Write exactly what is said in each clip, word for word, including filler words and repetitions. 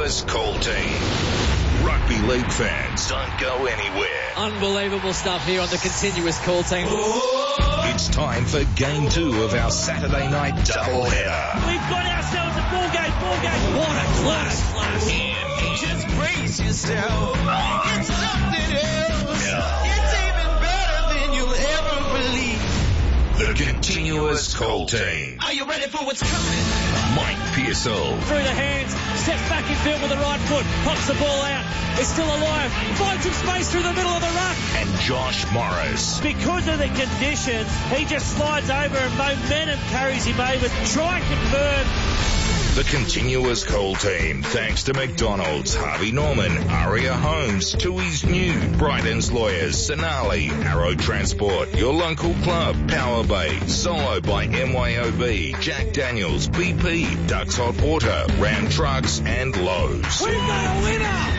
continuous call team. Rugby league fans, don't go anywhere. Unbelievable stuff here on the continuous call team. It's time for game two of our Saturday night doubleheader. We've got ourselves a ball game, ball game. What a class, class. And just brace yourself. It's something else. Yeah. It's even better than you'll ever believe. The continuous call team. Are you ready for what's coming? Mike Pearsall. Through the hands, steps back in field with the right foot, pops the ball out. It's still alive. Finds some space through the middle of the ruck. And Josh Morris. Because of the conditions, he just slides over and momentum carries him over. Try and confirm. The continuous call team, thanks to McDonald's, Harvey Norman, Aria Homes, Tui's New, Bryden's Lawyers, Sonali, Arrow Transport, Your Local Club, Power Bay, Solo by M Y O B, Jack Daniels, B P, Ducks Hot Water, Ram Trucks, and Lowe's. We've got a winner!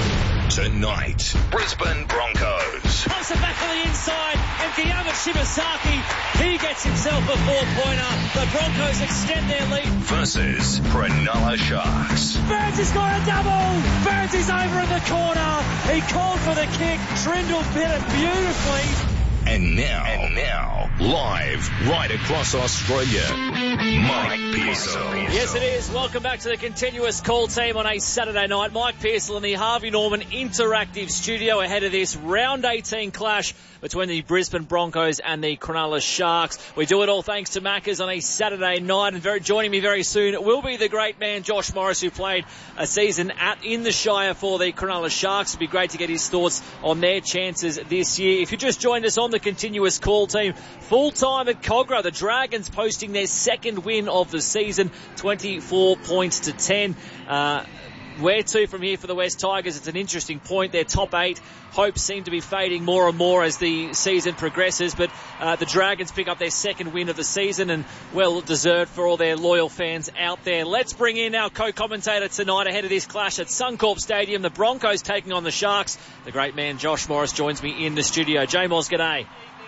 Tonight, Brisbane Broncos. Pass it back on the inside, and Kiyama Shibasaki, he gets himself a four-pointer. The Broncos extend their lead. Versus Cronulla Sharks. Burns has got a double. Burns is over in the corner. He called for the kick. Trindle hit it beautifully. And now, and now, live right across Australia, Mike Pearsall. Yes, it is. Welcome back to the continuous call team on a Saturday night. Mike Pearsall in the Harvey Norman Interactive Studio ahead of this round eighteen clash between the Brisbane Broncos and the Cronulla Sharks. We do it all thanks to Macca's on a Saturday night, and very, joining me very soon will be the great man Josh Morris, who played a season at in the Shire for the Cronulla Sharks. It'd be great to get his thoughts on their chances this year. If you just joined us on the continuous call team, full time at Cogra, the Dragons posting their second win of the season, twenty-four points to ten. Uh, where to from here for the West Tigers? It's an interesting point. Their top eight hopes seem to be fading more and more as the season progresses, but uh, the Dragons pick up their second win of the season, and well deserved for all their loyal fans out there. Let's bring in our co-commentator tonight ahead of this clash at Suncorp Stadium. The Broncos taking on the Sharks. The great man Josh Morris joins me in the studio. J-Moz, g'day.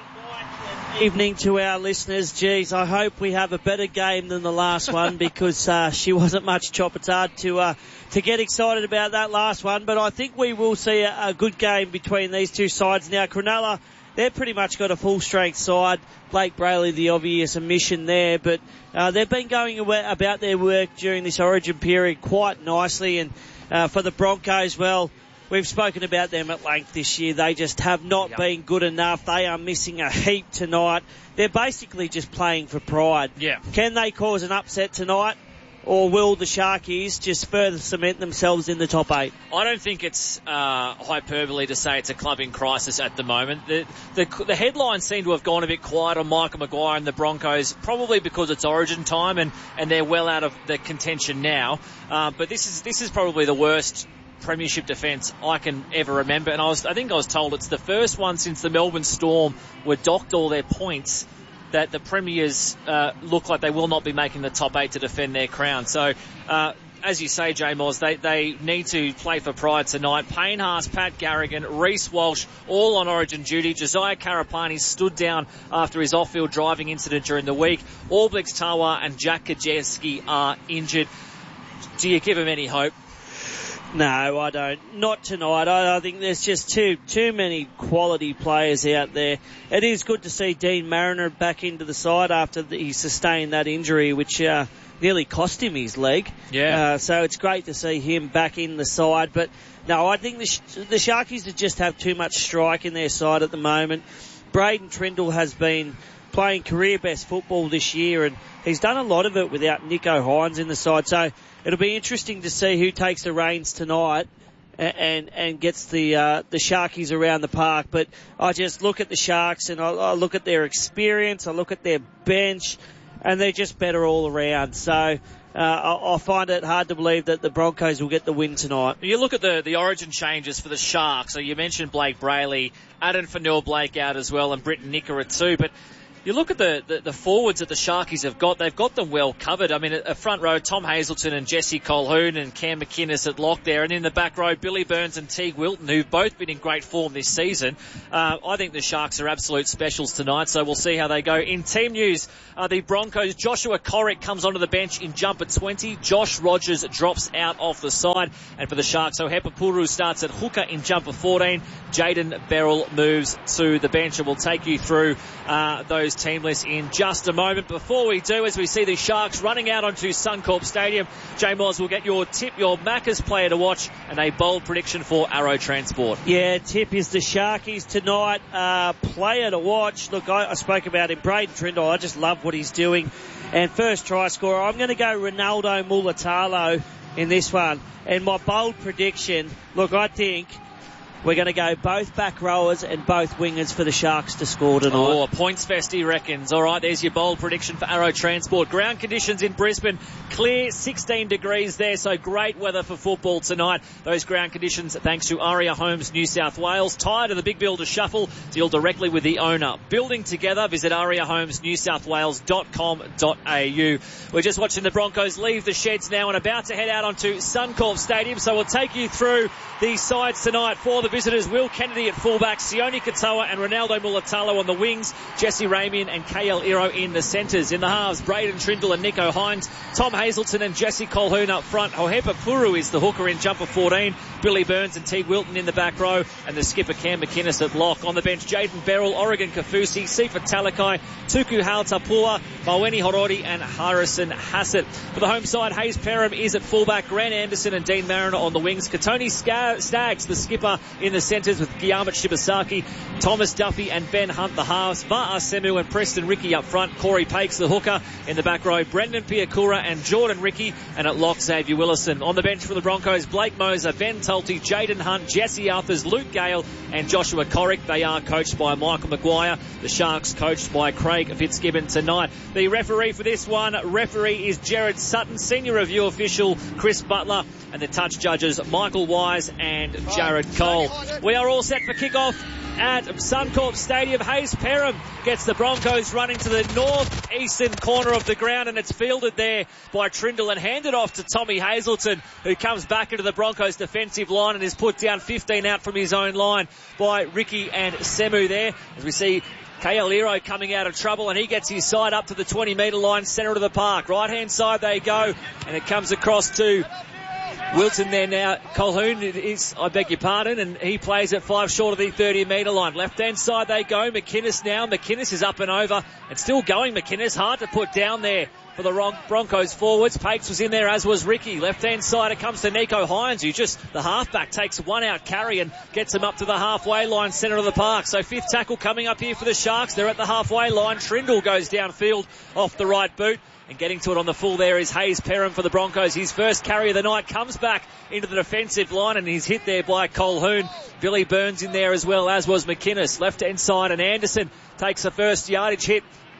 Evening to our listeners. Geez, I hope we have a better game than the last one because uh, she wasn't much chop. It's hard to uh, to get excited about that last one, but I think we will see a, a good game between these two sides. Now, Cronulla, they've pretty much got a full-strength side. Blake Brayley, the obvious omission there, but uh, they've been going away about their work during this origin period quite nicely, and uh, for the Broncos, well, we've spoken about them at length this year. They just have not yep. been good enough. They are missing a heap tonight. They're basically just playing for pride. Yeah. Can they cause an upset tonight? Or will the Sharkies just further cement themselves in the top eight? I don't think it's uh, hyperbole to say it's a club in crisis at the moment. The, the the headlines seem to have gone a bit quiet on Michael Maguire and the Broncos, probably because it's origin time and, and they're well out of the contention now. Uh, but this is this is probably the worst premiership defence I can ever remember, and I was I think I was told it's the first one since the Melbourne Storm were docked all their points that the Premiers uh, look like they will not be making the top eight to defend their crown. So uh, as you say, J-Moz, they, they need to play for pride tonight. Payne Haas, Pat Garrigan, Reece Walsh, all on origin duty. Josiah Karapani stood down after his off-field driving incident during the week. Alblix Tawa and Jack Kajeski are injured. Do you give him any hope? No, I don't. Not tonight. I, I think there's just too too many quality players out there. It is good to see Dean Mariner back into the side after the, he sustained that injury, which uh, nearly cost him his leg. Yeah. Uh, so it's great to see him back in the side. But no, I think the, the Sharkies just have too much strike in their side at the moment. Braden Trindle has been playing career best football this year, and he's done a lot of it without Nico Hines in the side. So it'll be interesting to see who takes the reins tonight and and, and gets the uh, the Sharkies around the park. But I just look at the Sharks and I, I look at their experience, I look at their bench, and they're just better all around. So uh, I, I find it hard to believe that the Broncos will get the win tonight. You look at the, the origin changes for the Sharks. So you mentioned Blake Brayley, Addin Fanua-Blake out as well, and Britton Nickera too. But You look at the, the, the forwards that the Sharkies have got, they've got them well covered. I mean, a front row, Tom Hazelton and Jesse Colquhoun and Cam McInnes at lock there. And in the back row, Billy Burns and Teague Wilton, who've both been in great form this season. Uh, I think the Sharks are absolute specials tonight, so we'll see how they go. In team news, uh, the Broncos, Joshua Corrick comes onto the bench in jumper twenty. Josh Rogers drops out off the side. And for the Sharks, Ohepa Puru starts at hooker in jumper fourteen. Jaden Beryl moves to the bench, and we'll take you through uh, those team lists in just a moment. Before we do, as we see the Sharks running out onto Suncorp Stadium, J Moz will get your tip, your Macca's player to watch, and a bold prediction for Arrow Transport. Yeah, tip is the Sharkies tonight. Uh, player to watch. Look, I, I spoke about him, Braden Trindle. I just love what he's doing. And first try scorer, I'm going to go Ronaldo Mulatalo in this one. And my bold prediction, look, I think we're going to go both back rowers and both wingers for the Sharks to score tonight. Oh, a points fest, he reckons. All right, there's your bold prediction for Arrow Transport. Ground conditions in Brisbane, clear, sixteen degrees there, so great weather for football tonight. Those ground conditions thanks to Aria Homes New South Wales. Tired of the big builder shuffle? Deal directly with the owner. Building together, visit aria homes new south wales dot com dot a u. We're just watching the Broncos leave the sheds now and about to head out onto Suncorp Stadium, so we'll take you through the sides tonight for the visitors. Will Kennedy at fullback, Sione Katoa and Ronaldo Mulatalo on the wings, Jesse Ramian and K L Iro in the centres. In the halves, Braden Trindle and Nico Hines, Tom Hazelton and Jesse Colquhoun up front. Ohepa Puru is the hooker in jumper fourteen, Billy Burns and Teague Wilton in the back row, and the skipper Cam McInnes at lock. On the bench, Jaden Beryl, Oregon Kafusi, Sifa Talakai, Tuku Hautapua, Maweni Horodi and Harrison Hassett. For the home side, Hayes Perham is at fullback, Grant Anderson and Dean Mariner on the wings, Katoni Staggs, the skipper in the centres with Guillermo Shibasaki, Thomas Duffy and Ben Hunt the halves, Va'a Semu and Preston Ricky up front, Corey Pakes the hooker in the back row, Brendan Piakura and Jordan Ricky, and at lock Xavier Willison. On the bench for the Broncos, Blake Moser, Ben Tulte, Jaden Hunt, Jesse Arthurs, Luke Gale and Joshua Corrick. They are coached by Michael Maguire. The Sharks coached by Craig Fitzgibbon tonight. The referee for this one, referee is Jared Sutton, senior review official Chris Butler, and the touch judges Michael Wise and Jared Cole. We are all set for kickoff at Suncorp Stadium. Hayes Perham gets the Broncos running to the north-eastern corner of the ground, and it's fielded there by Trindle and handed off to Tommy Hazelton, who comes back into the Broncos defensive line and is put down fifteen out from his own line by Ricky and Semu there. As we see K L Iro coming out of trouble, and he gets his side up to the twenty metre line, centre of the park. Right-hand side they go, and it comes across to Wilton there now. Colquhoun is, I beg your pardon, and he plays at five short of the thirty metre line. Left-hand side they go. McInnes now. McInnes is up and over and still going. McInnes hard to put down there for the Broncos forwards. Pakes was in there, as was Ricky. Left-hand side it comes to Nico Hines, who just, the halfback, takes one out carry and gets him up to the halfway line, centre of the park. So fifth tackle coming up here for the Sharks. They're at the halfway line. Trindle goes downfield off the right boot. And getting to it on the full there is Hayes Perham for the Broncos. His first carry of the night comes back into the defensive line, and he's hit there by Colquhoun. Billy Burns in there as well, as was McInnes. Left-hand side, and Anderson takes the first yardage hit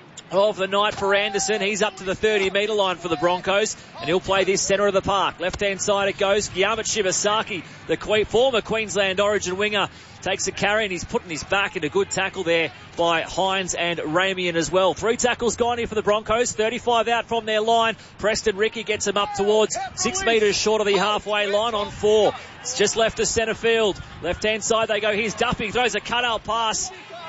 of the night for Anderson. He's up to the thirty metre line for the Broncos, and he'll play this centre of the park. Left-hand side it goes. Guillermo Shibasaki, the que- former Queensland Origin winger, takes a carry, and he's putting his back in a good tackle there by Hines and Ramian as well. Three tackles gone here for the Broncos. thirty-five out from their line. Preston Ricky gets him up towards six metres short of the halfway line on four. It's just left to centre field. Left-hand side they go. Here's Duffy. Throws a cutout pass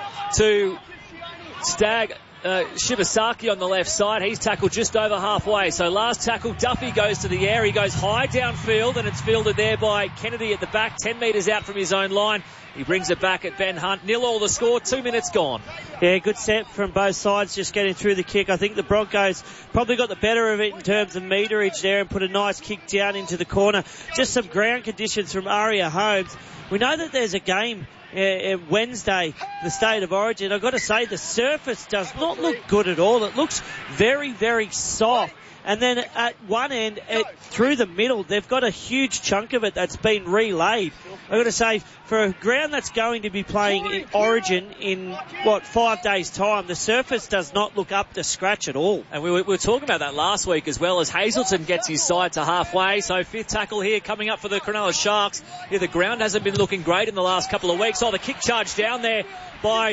to Stagg. Uh, Shibasaki on the left side. He's tackled just over halfway. So last tackle, Duffy goes to the air. He goes high downfield, and it's fielded there by Kennedy at the back, ten metres out from his own line. He brings it back at Ben Hunt. Nil all the score, two minutes gone. Yeah, good set from both sides, just getting through the kick. I think the Broncos probably got the better of it in terms of meterage there and put a nice kick down into the corner. Just some ground conditions from Aria Homes. We know that there's a game Uh, Wednesday, the State of Origin. I've got to say, the surface does not look good at all. It looks very, very soft. And then at one end, it, through the middle, they've got a huge chunk of it that's been relayed. I've got to say, for a ground that's going to be playing in Origin in, what, five days' time, the surface does not look up to scratch at all. And we were, we were talking about that last week as well, as Hazelton gets his side to halfway. So fifth tackle here coming up for the Cronulla Sharks. Yeah, the ground hasn't been looking great in the last couple of weeks. Oh, the kick charge down there by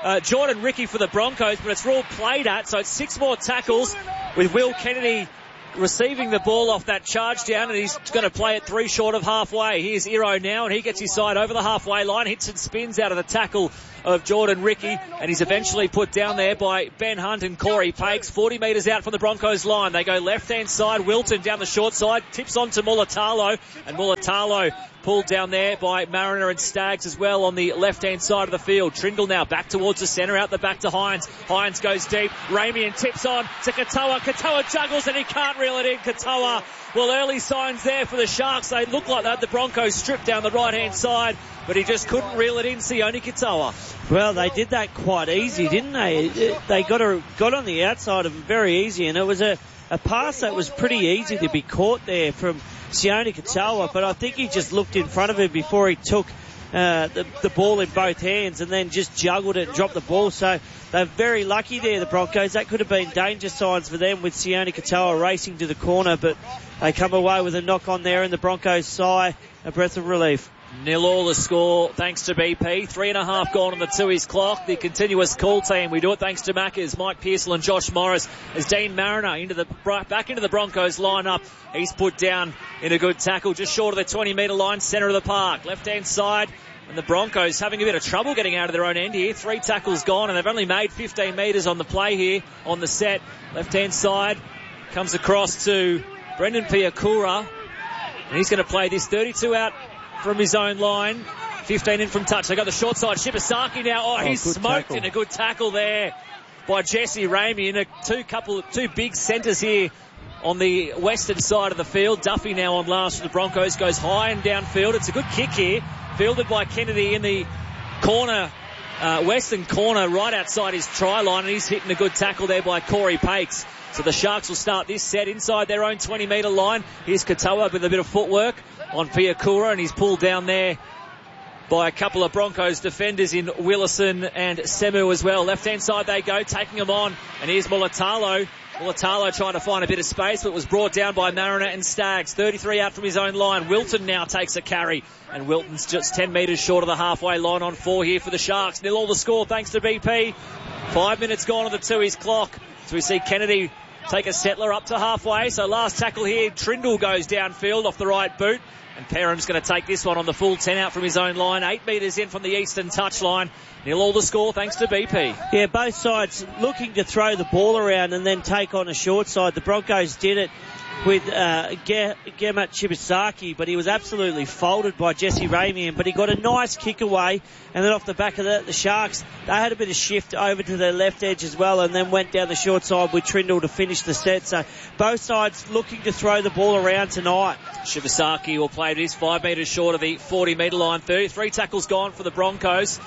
uh, Jordan Ricky for the Broncos, but it's ruled played at, so it's six more tackles with Will Kennedy receiving the ball off that charge down, and he's going to play it three short of halfway. Here's Iro now, and he gets his side over the halfway line, hits and spins out of the tackle of Jordan Ricky, and he's eventually put down there by Ben Hunt and Corey Pakes. forty metres out from the Broncos line. They go left-hand side. Wilton down the short side, tips on to Mulatalo, and Mulatalo pulled down there by Mariner and Staggs as well on the left-hand side of the field. Trindle now back towards the centre, out the back to Hines. Hines goes deep. Ramian tips on to Katoa. Katoa juggles and he can't reel it in. Katoa, well, early signs there for the Sharks. They look like that. The Broncos stripped down the right-hand side, but he just couldn't reel it in. Sione Katoa. Well, they did that quite easy, didn't they? They got a, got on the outside of him very easy, and it was a, a pass that was pretty easy to be caught there from Sione Katoa, but I think he just looked in front of him before he took uh, the, the ball in both hands and then just juggled it and dropped the ball. So they're very lucky there, the Broncos. That could have been danger signs for them with Sione Katoa racing to the corner, but they come away with a knock on there, and the Broncos sigh a breath of relief. Nil all the score thanks to B P. Three and a half gone on the Tui's clock. The continuous call team. We do it thanks to Maccas, Mike Pearsall and Josh Morris, as Dean Mariner into the back into the Broncos lineup. He's put down in a good tackle just short of the twenty metre line, centre of the park. Left hand side, and the Broncos having a bit of trouble getting out of their own end here. Three tackles gone, and they've only made fifteen metres on the play here on the set. Left hand side comes across to Brendan Piakura, and he's going to play this thirty-two out from his own line. fifteen in from touch. They got the short side. Shibasaki now. Oh, he's oh, smoked tackle. In a good tackle there by Jesse Ramey. And a two couple, two big centres here on the western side of the field. Duffy now on last for the Broncos. Goes high and downfield. It's a good kick here. Fielded by Kennedy in the corner, uh, western corner, right outside his try line. And he's hitting a good tackle there by Corey Pakes. So the Sharks will start this set inside their own twenty metre line. Here's Katoa with a bit of footwork on Piakura, and he's pulled down there by a couple of Broncos defenders in Willison and Semu as well. Left-hand side they go, taking them on. And here's Mulatalo. Mulatalo trying to find a bit of space, but was brought down by Mariner and Staggs. thirty-three out from his own line. Wilton now takes a carry, and Wilton's just ten metres short of the halfway line on four here for the Sharks. Nil all the score thanks to B P. Five minutes gone on the Tui's clock. So we see Kennedy take a settler up to halfway. So last tackle here, Trindle goes downfield off the right boot. And Perham's going to take this one on the full ten out from his own line. Eight metres in from the eastern touchline. Nil all the score thanks to B P. Yeah, both sides looking to throw the ball around and then take on a short side. The Broncos did it with uh, Ge- Gemat Shibasaki, but he was absolutely folded by Jesse Ramian. But he got a nice kick away, and then off the back of that, the Sharks, they had a bit of shift over to their left edge as well, and then went down the short side with Trindle to finish the set. So both sides looking to throw the ball around tonight. Shibasaki will play this five metres short of the forty metre line. thirty-three tackles gone for the Broncos.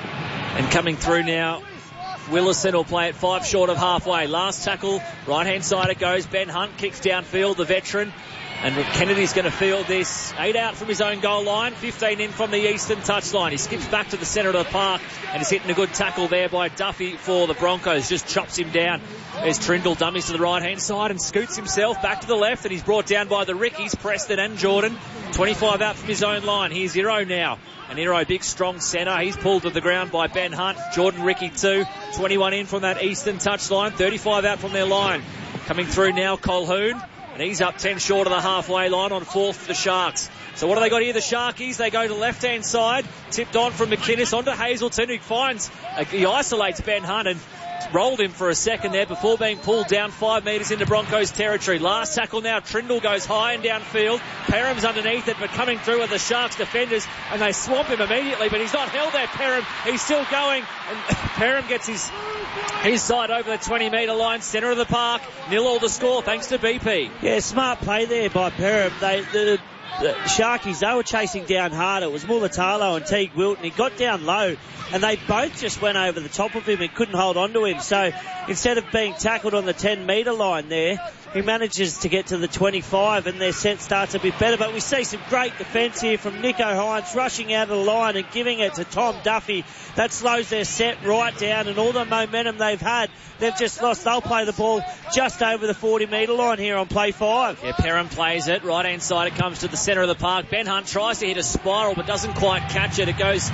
And coming through now, Willison will play it five short of halfway. Last tackle, right-hand side it goes. Ben Hunt kicks downfield, the veteran. And Kennedy's going to field this. Eight out from his own goal line, fifteen in from the eastern touchline. He skips back to the centre of the park and is hitting a good tackle there by Duffy for the Broncos. Just chops him down. There's Trindle, dummies to the right-hand side and scoots himself back to the left, and he's brought down by the Rickies, Preston and Jordan. twenty-five out from his own line. Here's Iro now. And Iro, big, strong centre. He's pulled to the ground by Ben Hunt. Jordan Ricky too. twenty-one in from that eastern touchline. thirty-five out from their line. Coming through now, Colhoun. And he's up ten short of the halfway line on fourth for the Sharks. So what do they got here, the Sharkies? They go to the left-hand side. Tipped on from McInnes onto Hazelton, who finds, uh, he isolates Ben Hunt and rolled him for a second there before being pulled down five metres into Broncos territory. Last tackle now, Trindle goes high and downfield. Perham's underneath it, but coming through with the Sharks defenders, and they swamp him immediately, but he's not held there, Perham. He's still going, and Perham gets his his side over the twenty metre line, centre of the park. Nil all the score, thanks to B P. Yeah, smart play there by Perham. They, the, the Sharkies, they were chasing down hard. It was Mulatalo and Teague Wilton. He got down low, and they both just went over the top of him and couldn't hold on to him. So instead of being tackled on the ten metre line there, he manages to get to the twenty-five, and their set starts a bit better. But we see some great defence here from Nico Hines rushing out of the line and giving it to Tom Duffy. That slows their set right down, and all the momentum they've had, they've just lost. They'll play the ball just over the forty metre line here on play five. Yeah, Perham plays it. Right hand side, it comes to the centre of the park. Ben Hunt tries to hit a spiral but doesn't quite catch it. It goes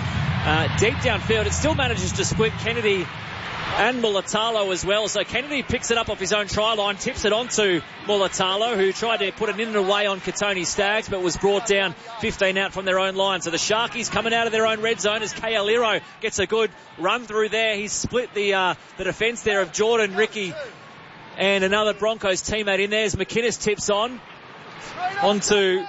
uh, deep downfield. It still manages to split Kennedy and Mulatalo as well. So Kennedy picks it up off his own try line, tips it onto Mulatalo, who tried to put it in and away on Katoni Staggs, but was brought down fifteen out from their own line. So the Sharkies coming out of their own red zone as Kealiro gets a good run through there. He's split the uh, the defence there of Jordan, Ricky, and another Broncos teammate in there as McInnes tips on onto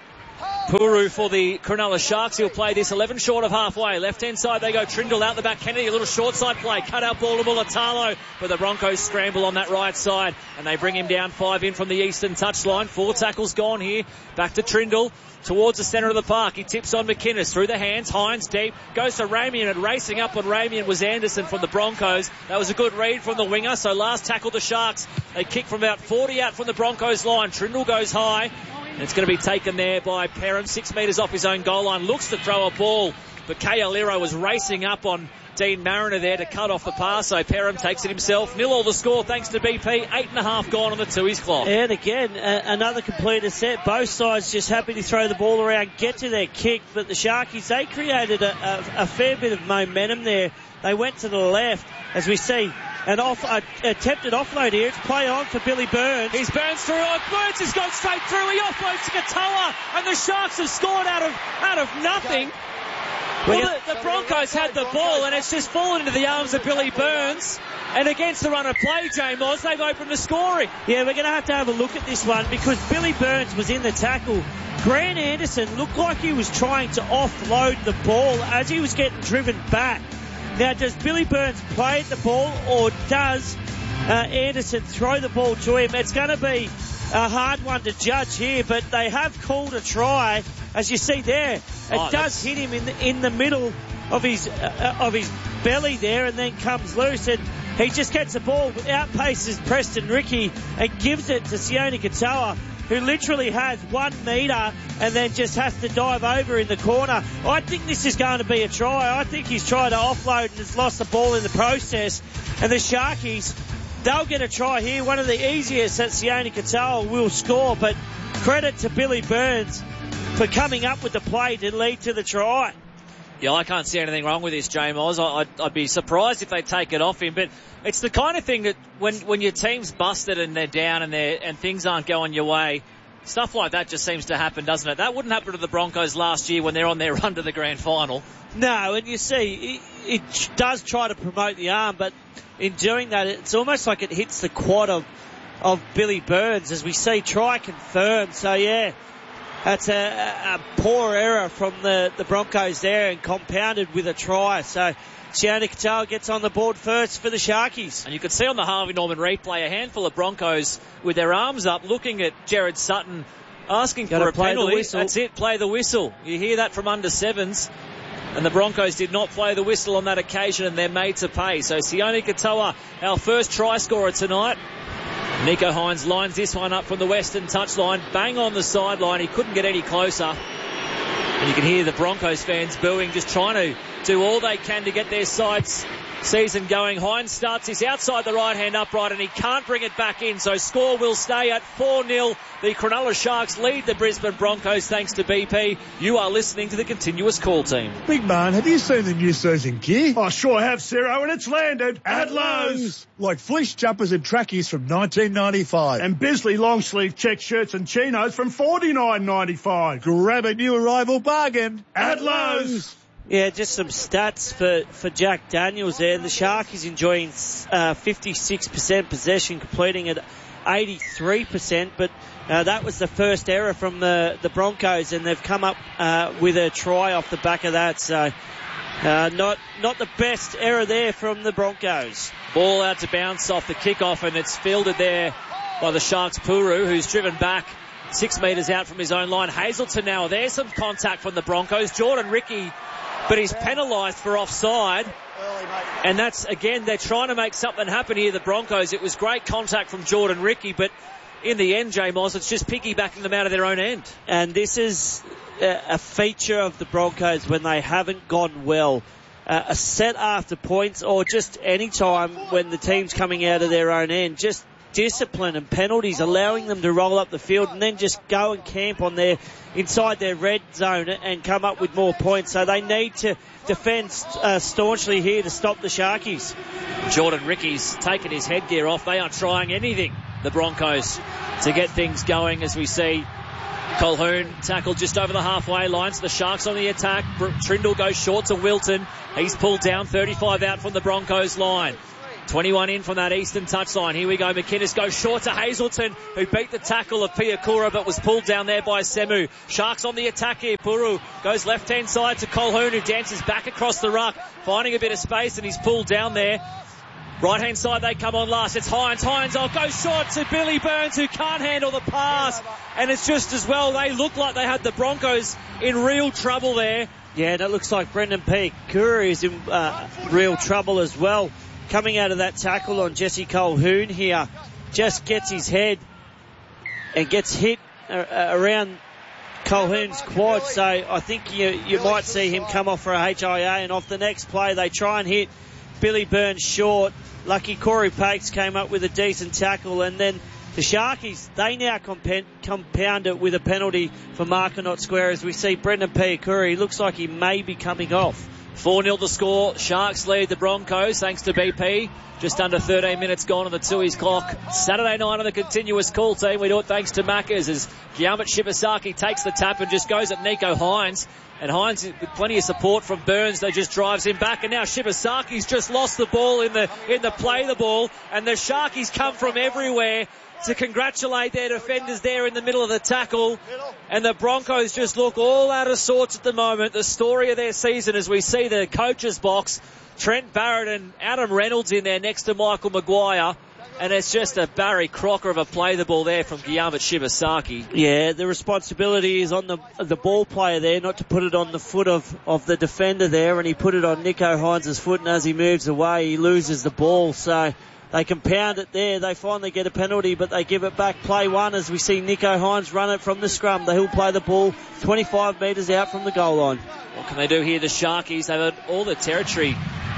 Puru for the Cronulla Sharks. He'll play this eleven short of halfway. Left-hand side they go. Trindle out the back. Kennedy, a little short side play. Cut out ball to Mulatalo. But the Broncos scramble on that right side. And they bring him down five in from the eastern touchline. Four tackles gone here. Back to Trindle. Towards the centre of the park. He tips on McInnes through the hands. Hines deep. Goes to Ramian, and racing up on Ramian was Anderson from the Broncos. That was a good read from the winger. So last tackle the Sharks. They kick from about forty out from the Broncos line. Trindle goes high. And it's going to be taken there by Perham. Six metres off his own goal line. Looks to throw a ball. But Kealiro was racing up on Dean Mariner there to cut off the pass. So Perham takes it himself. Nil all the score thanks to B P. Eight and a half gone on the Tooheys clock. And again, uh, another completed set. Both sides just happy to throw the ball around, get to their kick. But the Sharkies, they created a, a, a fair bit of momentum there. They went to the left, as we see. An off, uh, attempted offload here. It's play on for Billy Burns. He's Burns through. Oh, Burns has gone straight through. He offloads to Katoa, and the Sharks have scored out of out of nothing. Well, the, the Broncos had the ball, and it's just fallen into the arms of Billy Burns. And against the run of play, J Moz, they've opened the scoring. Yeah, we're going to have to have a look at this one because Billy Burns was in the tackle. Grant Anderson looked like he was trying to offload the ball as he was getting driven back. Now, does Billy Burns play the ball or does uh, Anderson throw the ball to him? It's going to be a hard one to judge here, but they have called a try, as you see there. It oh, does hit him in the, in the middle of his uh, of his belly there and then comes loose, and he just gets the ball, outpaces Preston Ricky and gives it to Sione Katoa, who literally has one metre and then just has to dive over in the corner. I think this is going to be a try. I think he's tried to offload and has lost the ball in the process. And the Sharkies, they'll get a try here. One of the easiest that Sione Katoa will score. But credit to Billy Burns for coming up with the play to lead to the try. Yeah, I can't see anything wrong with this, J Moz. I'd, I'd be surprised if they take it off him. But it's the kind of thing that when, when your team's busted and they're down and they're, and things aren't going your way, stuff like that just seems to happen, doesn't it? That wouldn't happen to the Broncos last year when they're on their run to the grand final. No, and you see, it, it does try to promote the arm, but in doing that, it's almost like it hits the quad of, of Billy Burns, as we see try confirmed. So, yeah. That's a, a poor error from the, the Broncos there and compounded with a try. So Sione Katoa gets on the board first for the Sharkies. And you could see on the Harvey Norman replay a handful of Broncos with their arms up looking at Jared Sutton asking Gotta for a play penalty. The whistle. That's it, play the whistle. You hear that from under sevens. And the Broncos did not play the whistle on that occasion and they're made to pay. So Sione Katoa, our first try scorer tonight. Nico Hines lines this one up from the western touchline. Bang on the sideline. He couldn't get any closer. And you can hear the Broncos fans booing, just trying to do all they can to get their sides season going. Hines starts this outside the right-hand upright and he can't bring it back in. So score will stay at four nil. The Cronulla Sharks lead the Brisbane Broncos thanks to B P. You are listening to the Continuous Call Team. Big man, have you seen the new season gear? I sure have, Ciro, and it's landed at Lowe's. Like fleece jumpers and trackies from nineteen ninety-five. And Bisley long sleeve check shirts and chinos from forty-nine ninety-five. Grab a new arrival bargain at Lowe's. Yeah, just some stats for, for Jack Daniels there. The Sharkies enjoying uh, fifty-six percent possession, completing at eighty-three percent, but uh, that was the first error from the, the Broncos, and they've come up uh, with a try off the back of that. So uh, not not the best error there from the Broncos. Ball out to bounce off the kickoff, and it's fielded there by the Sharks' Puru, who's driven back six metres out from his own line. Hazelton now. There's some contact from the Broncos. Jordan Ricky, but he's penalised for offside. And that's, again, they're trying to make something happen here, the Broncos. It was great contact from Jordan Ricky, but in the end, J Moz, it's just piggybacking them out of their own end. And this is a feature of the Broncos when they haven't gone well. Uh, a set after points or just any time when the team's coming out of their own end, just discipline and penalties, allowing them to roll up the field and then just go and camp on their inside their red zone and come up with more points. So they need to defend uh, staunchly here to stop the Sharkies. Jordan Ricky's taken his headgear off. They are trying anything, the Broncos, to get things going as we see Colquhoun tackled just over the halfway line. So the Sharks on the attack. Trindle goes short to Wilton. He's pulled down, thirty-five out from the Broncos line. twenty-one in from that eastern touchline. Here we go. McInnes goes short to Hazelton, who beat the tackle of Piakura but was pulled down there by Semu. Sharks on the attack here. Puru goes left-hand side to Colquhoun, who dances back across the ruck, finding a bit of space, and he's pulled down there. Right-hand side, they come on last. It's Hines. Hines, oh, goes short to Billy Burns, who can't handle the pass. And it's just as well. They look like they had the Broncos in real trouble there. Yeah, that looks like Brendan Piakura is in uh, real trouble as well. Coming out of that tackle on Jesse Colquhoun here, just gets his head and gets hit uh, around Colquhoun's quad. So I think you you might see him come off for a H I A, and off the next play they try and hit Billy Burns short. Lucky Corey Pakes came up with a decent tackle, and then the Sharkies, they now compound, compound it with a penalty for Marconaut Square as we see Brendan Piakura. He looks like he may be coming off. four nil the score. Sharks lead the Broncos thanks to B P. Just under thirteen minutes gone on the Tui's clock. Saturday night on the continuous call team. We do it thanks to Macca's as Giamat Shibasaki takes the tap and just goes at Nico Hines. And Hines, with plenty of support from Burns, they just drives him back. And now Shibasaki's just lost the ball in the in the play the ball. And the Sharkies come from everywhere to congratulate their defenders there in the middle of the tackle. And the Broncos just look all out of sorts at the moment. The story of their season as we see the coach's box. Trent Barrett and Adam Reynolds in there next to Michael Maguire. And it's just a Barry Crocker of a play the ball there from Giamat Shibasaki. Yeah, the responsibility is on the the ball player there, not to put it on the foot of, of the defender there, and he put it on Nico Hines' foot, and as he moves away, he loses the ball. So they compound it there. They finally get a penalty, but they give it back. Play one as we see Nico Hines run it from the scrum. He'll play the ball twenty-five metres out from the goal line. What can they do here, the Sharkies? They've had all the territory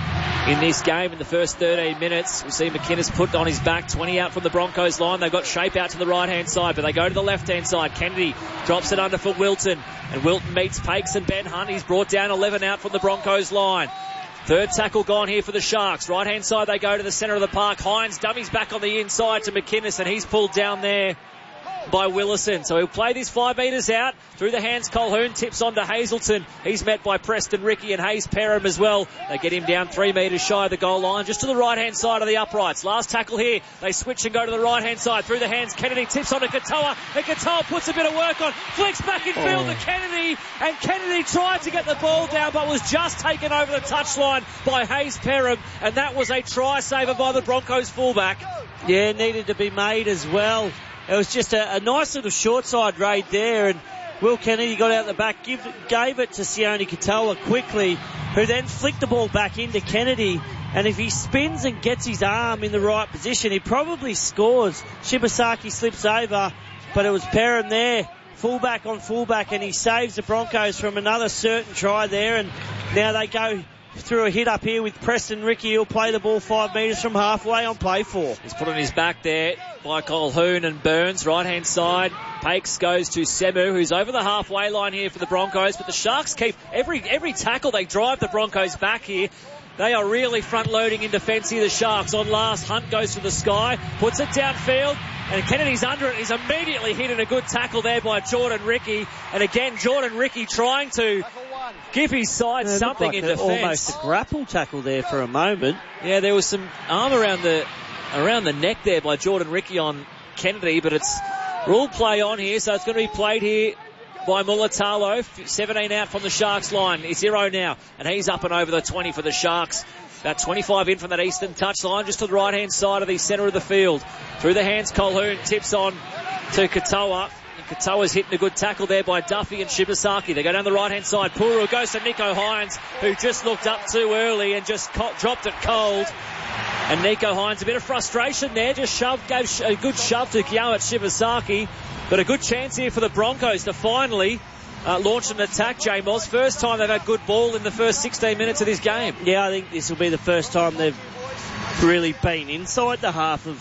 in this game in the first thirteen minutes. We see McInnes put on his back, twenty out from the Broncos line. They've got Shape out to the right-hand side, but they go to the left-hand side. Kennedy drops it under for Wilton, and Wilton meets Pakes and Ben Hunt. He's brought down eleven out from the Broncos line. Third tackle gone here for the Sharks. Right-hand side, they go to the centre of the park. Hines dummies back on the inside to McInnes, and he's pulled down there by Willison. So he'll play this five metres out. Through the hands, Colquhoun tips on to Hazelton. He's met by Preston Ricky and Hayes Perham as well. They get him down three metres shy of the goal line, just to the right-hand side of the uprights. Last tackle here. They switch and go to the right-hand side. Through the hands, Kennedy tips on to Katoa, and Katoa puts a bit of work on. Flicks back in field oh. to Kennedy, and Kennedy tried to get the ball down, but was just taken over the touchline by Hayes Perham, and that was a try saver by the Broncos fullback. Yeah, needed to be made as well. It was just a, a nice little short side raid there, and Will Kennedy got out the back, give, gave it to Sione Katoa quickly, who then flicked the ball back into Kennedy, and if he spins and gets his arm in the right position, he probably scores. Shibasaki slips over, but it was Perham there, fullback on fullback, and he saves the Broncos from another certain try there, and now they go through a hit up here with Preston Ricky. He'll play the ball five metres from halfway on play four. He's put on his back there by Colquhoun and Burns. Right-hand side, Pakes goes to Semu, who's over the halfway line here for the Broncos. But the Sharks keep every every tackle they drive the Broncos back here. They are really front-loading in defence here, the Sharks. On last, Hunt goes to the sky, puts it downfield, and Kennedy's under it. He's immediately hit in a good tackle there by Jordan Ricky. And again, Jordan Ricky trying to give his side yeah, something like in a, defence. Almost a grapple tackle there for a moment. Yeah, there was some arm around the around the neck there by Jordan Ricky on Kennedy, but it's rule play on here, so it's going to be played here by Mulatalo. seventeen out from the Sharks line. It's zero now, and he's up and over the twenty for the Sharks. About twenty-five in from that eastern touchline, just to the right-hand side of the centre of the field. Through the hands, Colquhoun tips on to Katoa. Katoa's hitting a good tackle there by Duffy and Shibasaki. They go down the right-hand side. Puru goes to Nico Hines, who just looked up too early and just co- dropped it cold. And Nico Hines, a bit of frustration there, just shoved, gave a good shove to Giamat Shibasaki. But a good chance here for the Broncos to finally uh, launch an attack, J-Moz. First time they've had good ball in the first sixteen minutes of this game. Yeah, I think this will be the first time they've really been inside the half of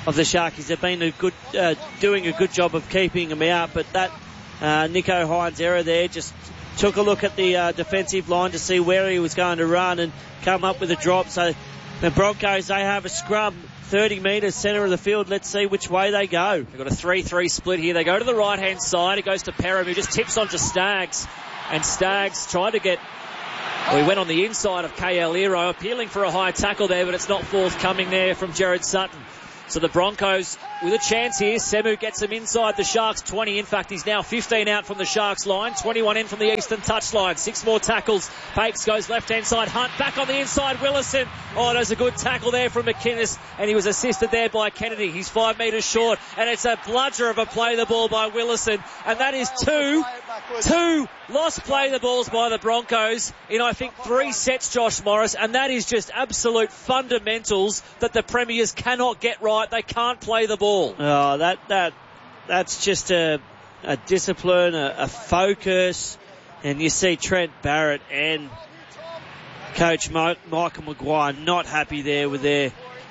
of the Sharkies. They've been a good, uh, doing a good job of keeping them out, but that uh, Nicho Hines error there just took a look at the uh, defensive line to see where he was going to run and come up with a drop. So the Broncos, they have a scrum thirty metres centre of the field. Let's see which way they go. They've got a three three split here. They go to the right-hand side. It goes to Perham, who just tips onto Staggs. And Staggs tried to get... Well, he went on the inside of K L Ero, appealing for a high tackle there, but it's not forthcoming there from Jared Sutton. So the Broncos with a chance here. Semu gets him inside the Sharks twenty. In fact, he's now fifteen out from the Sharks line, twenty-one in from the Eastern touchline. Six more tackles. Pakes goes left-hand side. Hunt back on the inside. Willison. Oh, there's a good tackle there from McInnes, and he was assisted there by Kennedy. He's five metres short, and it's a bludger of a play the ball by Willison, and that is two, two lost play the balls by the Broncos in, I think, three sets, Josh Morris, and that is just absolute fundamentals that the Premiers cannot get right. They can't play the ball. Oh, that that that's just a, a discipline, a, a focus, and you see Trent Barrett and Coach Mo- Michael Maguire not happy there with their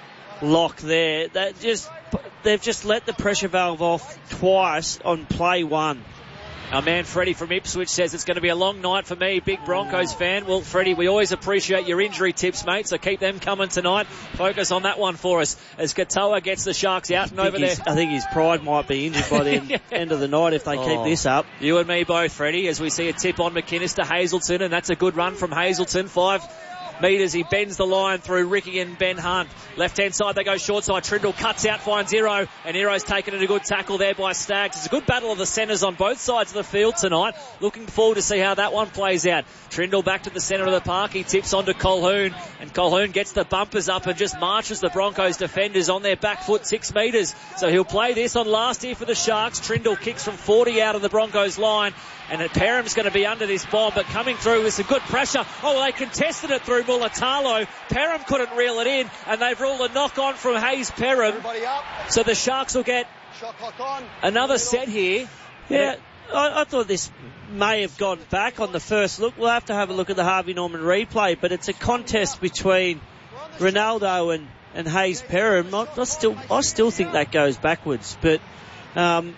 lock there. That just they've just let the pressure valve off twice on play one. Our man Freddie from Ipswich says it's going to be a long night for me, big Broncos fan. Well, Freddie, we always appreciate your injury tips, mate, so keep them coming tonight. Focus on that one for us as Katoa gets the Sharks out and over there. I think his pride might be injured by the end, end of the night if they oh, keep this up. You and me both, Freddie, as we see a tip on McInnes to Hazelton, and that's a good run from Hazelton. Five metres, he bends the line through Ricky and Ben Hunt. Left-hand side, they go short side. Trindle cuts out, finds Ero, and Ero's taken it a good tackle there by Staggs. It's a good battle of the centres on both sides of the field tonight. Looking forward to see how that one plays out. Trindle back to the centre of the park. He tips onto Colhoun, and Colhoun gets the bumpers up and just marches the Broncos defenders on their back foot six metres. So he'll play this on last here for the Sharks. Trindle kicks from forty out of the Broncos line, and Perham's going to be under this bomb, but coming through with some good pressure. Oh, they contested it through Mulatalo. Perham couldn't reel it in, and they've ruled a knock on from Hayes Perham. So the Sharks will get another set here. Yeah, I, I thought this may have gone back on the first look. We'll have to have a look at the Harvey Norman replay, but it's a contest between Ronaldo and, and Hayes Perham. I, I still, I still think that goes backwards, but um,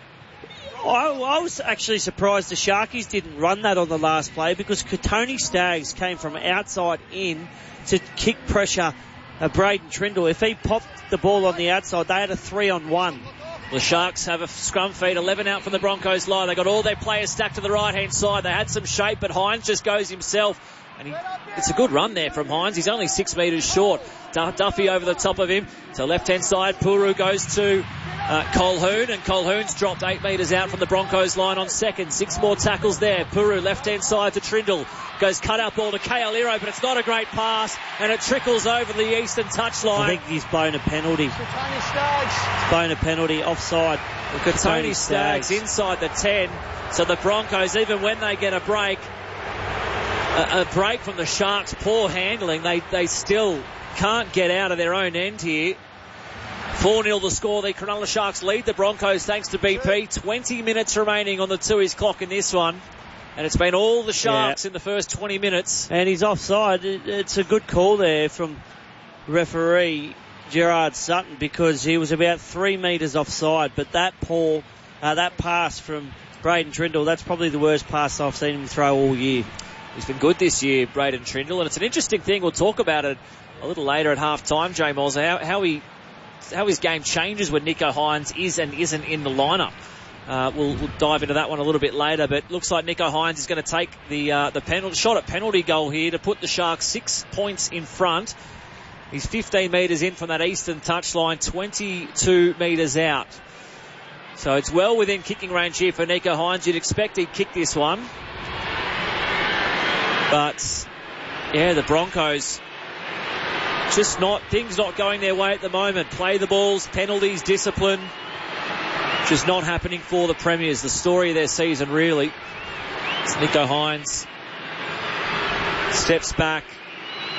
I, I was actually surprised the Sharkies didn't run that on the last play, because Tony Staggs came from outside in to kick pressure uh, Braden Trindle. If he popped the ball on the outside, they had a three on one. The Sharks have a scrum feed, eleven out from the Broncos line. They got all their players stacked to the right-hand side. They had some shape, but Hines just goes himself. And he, it's a good run there from Hines. He's only six metres short. Duffy over the top of him. So left-hand side, Puru goes to uh, Colhoun, and Colhoun's dropped eight metres out from the Broncos line on second. Six more tackles there. Puru left-hand side to Trindle. Goes cut-out ball to K L Ero, but it's not a great pass, and it trickles over the eastern touchline. I think he's blown a penalty. He's blown a penalty offside. Look at Tony Staggs inside the ten. So the Broncos, even when they get a break, a, a break from the Sharks' poor handling, they, they still can't get out of their own end here. four nil the score. The Cronulla Sharks lead the Broncos thanks to B P. twenty minutes remaining on the Tooheys clock in this one. And it's been all the Sharks yeah. in the first twenty minutes. And he's offside. It's a good call there from referee Gerard Sutton, because he was about three metres offside. But that Paul, uh, that pass from Braden Trindle, that's probably the worst pass I've seen him throw all year. He's been good this year, Braden Trindle, and it's an interesting thing. We'll talk about it a little later at half time, Jay Moles, how, how he how his game changes when Nicho Hines is and isn't in the lineup. Uh, we'll, we'll dive into that one a little bit later, but looks like Nicho Hines is going to take the uh, the penalty shot at penalty goal here to put the Sharks six points in front. He's fifteen metres in from that eastern touchline, twenty-two metres out. So it's well within kicking range here for Nicho Hines. You'd expect he'd kick this one. But, yeah, the Broncos, just not, things not going their way at the moment. Play the balls, penalties, discipline. Just not happening for the Premiers. The story of their season, really. It's Nicho Hines. Steps back.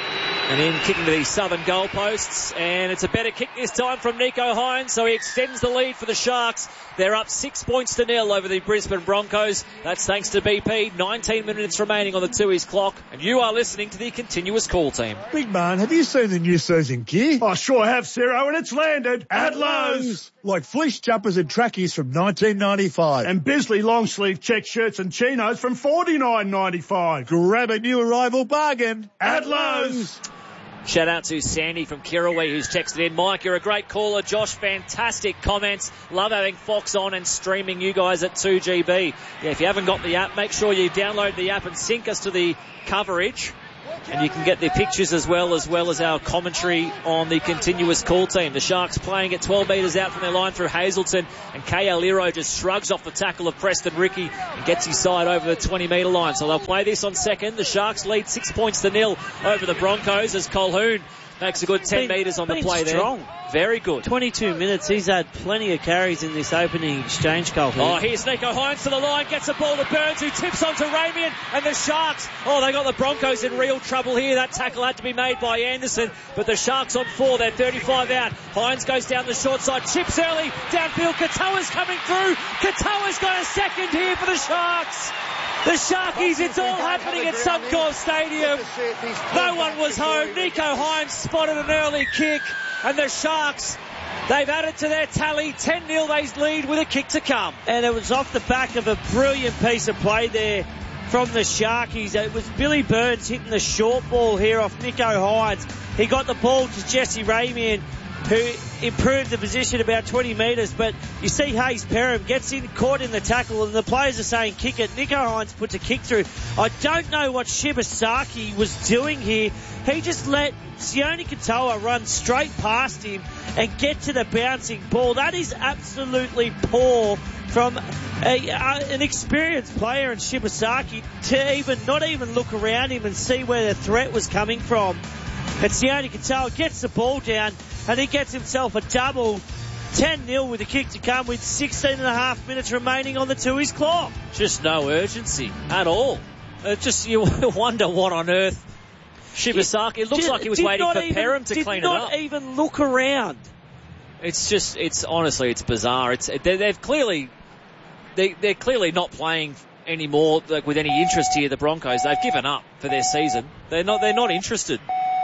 And in kicking to the southern goalposts, and it's a better kick this time from Nico Hines, so he extends the lead for the Sharks. They're up six points to nil over the Brisbane Broncos. That's thanks to B P. nineteen minutes remaining on the Tooheys clock, and you are listening to the continuous call team. Big man, have you seen the new season gear? I sure have, Ciro, and it's landed at Lowe's. Like fleece jumpers and trackies from nineteen ninety-five. And Bisley long sleeve check shirts and chinos from forty-nine ninety-five. Grab a new arrival bargain at Lowe's. Shout out to Sandy from Kirrawee who's texted in. Mike, you're a great caller. Josh, fantastic comments. Love having Fox on and streaming you guys at two G B. Yeah, if you haven't got the app, make sure you download the app and sync us to the coverage. And you can get the pictures as well, as well as our commentary on the continuous call team. The Sharks playing at twelve metres out from their line through Hazelton, and K L Liro just shrugs off the tackle of Preston Ricky and gets his side over the twenty metre line. So they'll play this on second. The Sharks lead six points to nil over the Broncos as Colquhoun makes a good ten metres on the play strong. there. Very good. twenty-two minutes. He's had plenty of carries in this opening exchange, Colquhoun. Oh, here's Nico Hines to the line, gets the ball to Burns, who tips onto Ramian, and the Sharks, oh, they got the Broncos in real trouble here. That tackle had to be made by Anderson, but the Sharks on four, they're thirty-five out. Hines goes down the short side, chips early, downfield, Katoa's coming through. Katoa's got a second here for the Sharks. The Sharkies, it's all happening at Suncorp Stadium. No one was home. Nico Hines spotted an early kick, and the Sharks, they've added to their tally. ten nil they lead with a kick to come. And it was off the back of a brilliant piece of play there from the Sharkies. It was Billy Burns hitting the short ball here off Nico Hines. He got the ball to Jesse Ramian, who improved the position about twenty metres, but you see Hayes Perham gets in, caught in the tackle, and the players are saying kick it. Nico Hines puts a kick through. I don't know what Shibasaki was doing here. He just let Sione Katoa run straight past him and get to the bouncing ball. That is absolutely poor from a, uh, an experienced player in Shibasaki to even not even look around him and see where the threat was coming from. And Sione Katoa gets the ball down, and he gets himself a double. ten nil with a kick to come with sixteen and a half minutes remaining on the Tooheys clock. Just no urgency at all. Uh, just you wonder what on earth Shibasaki. It looks did, like he was did waiting for even, Perham to clean it up. Did not even look around. It's just, it's honestly, it's bizarre. It's they, they've clearly, they they're clearly not playing anymore like with any interest here. The Broncos, they've given up for their season. They're not they're not interested.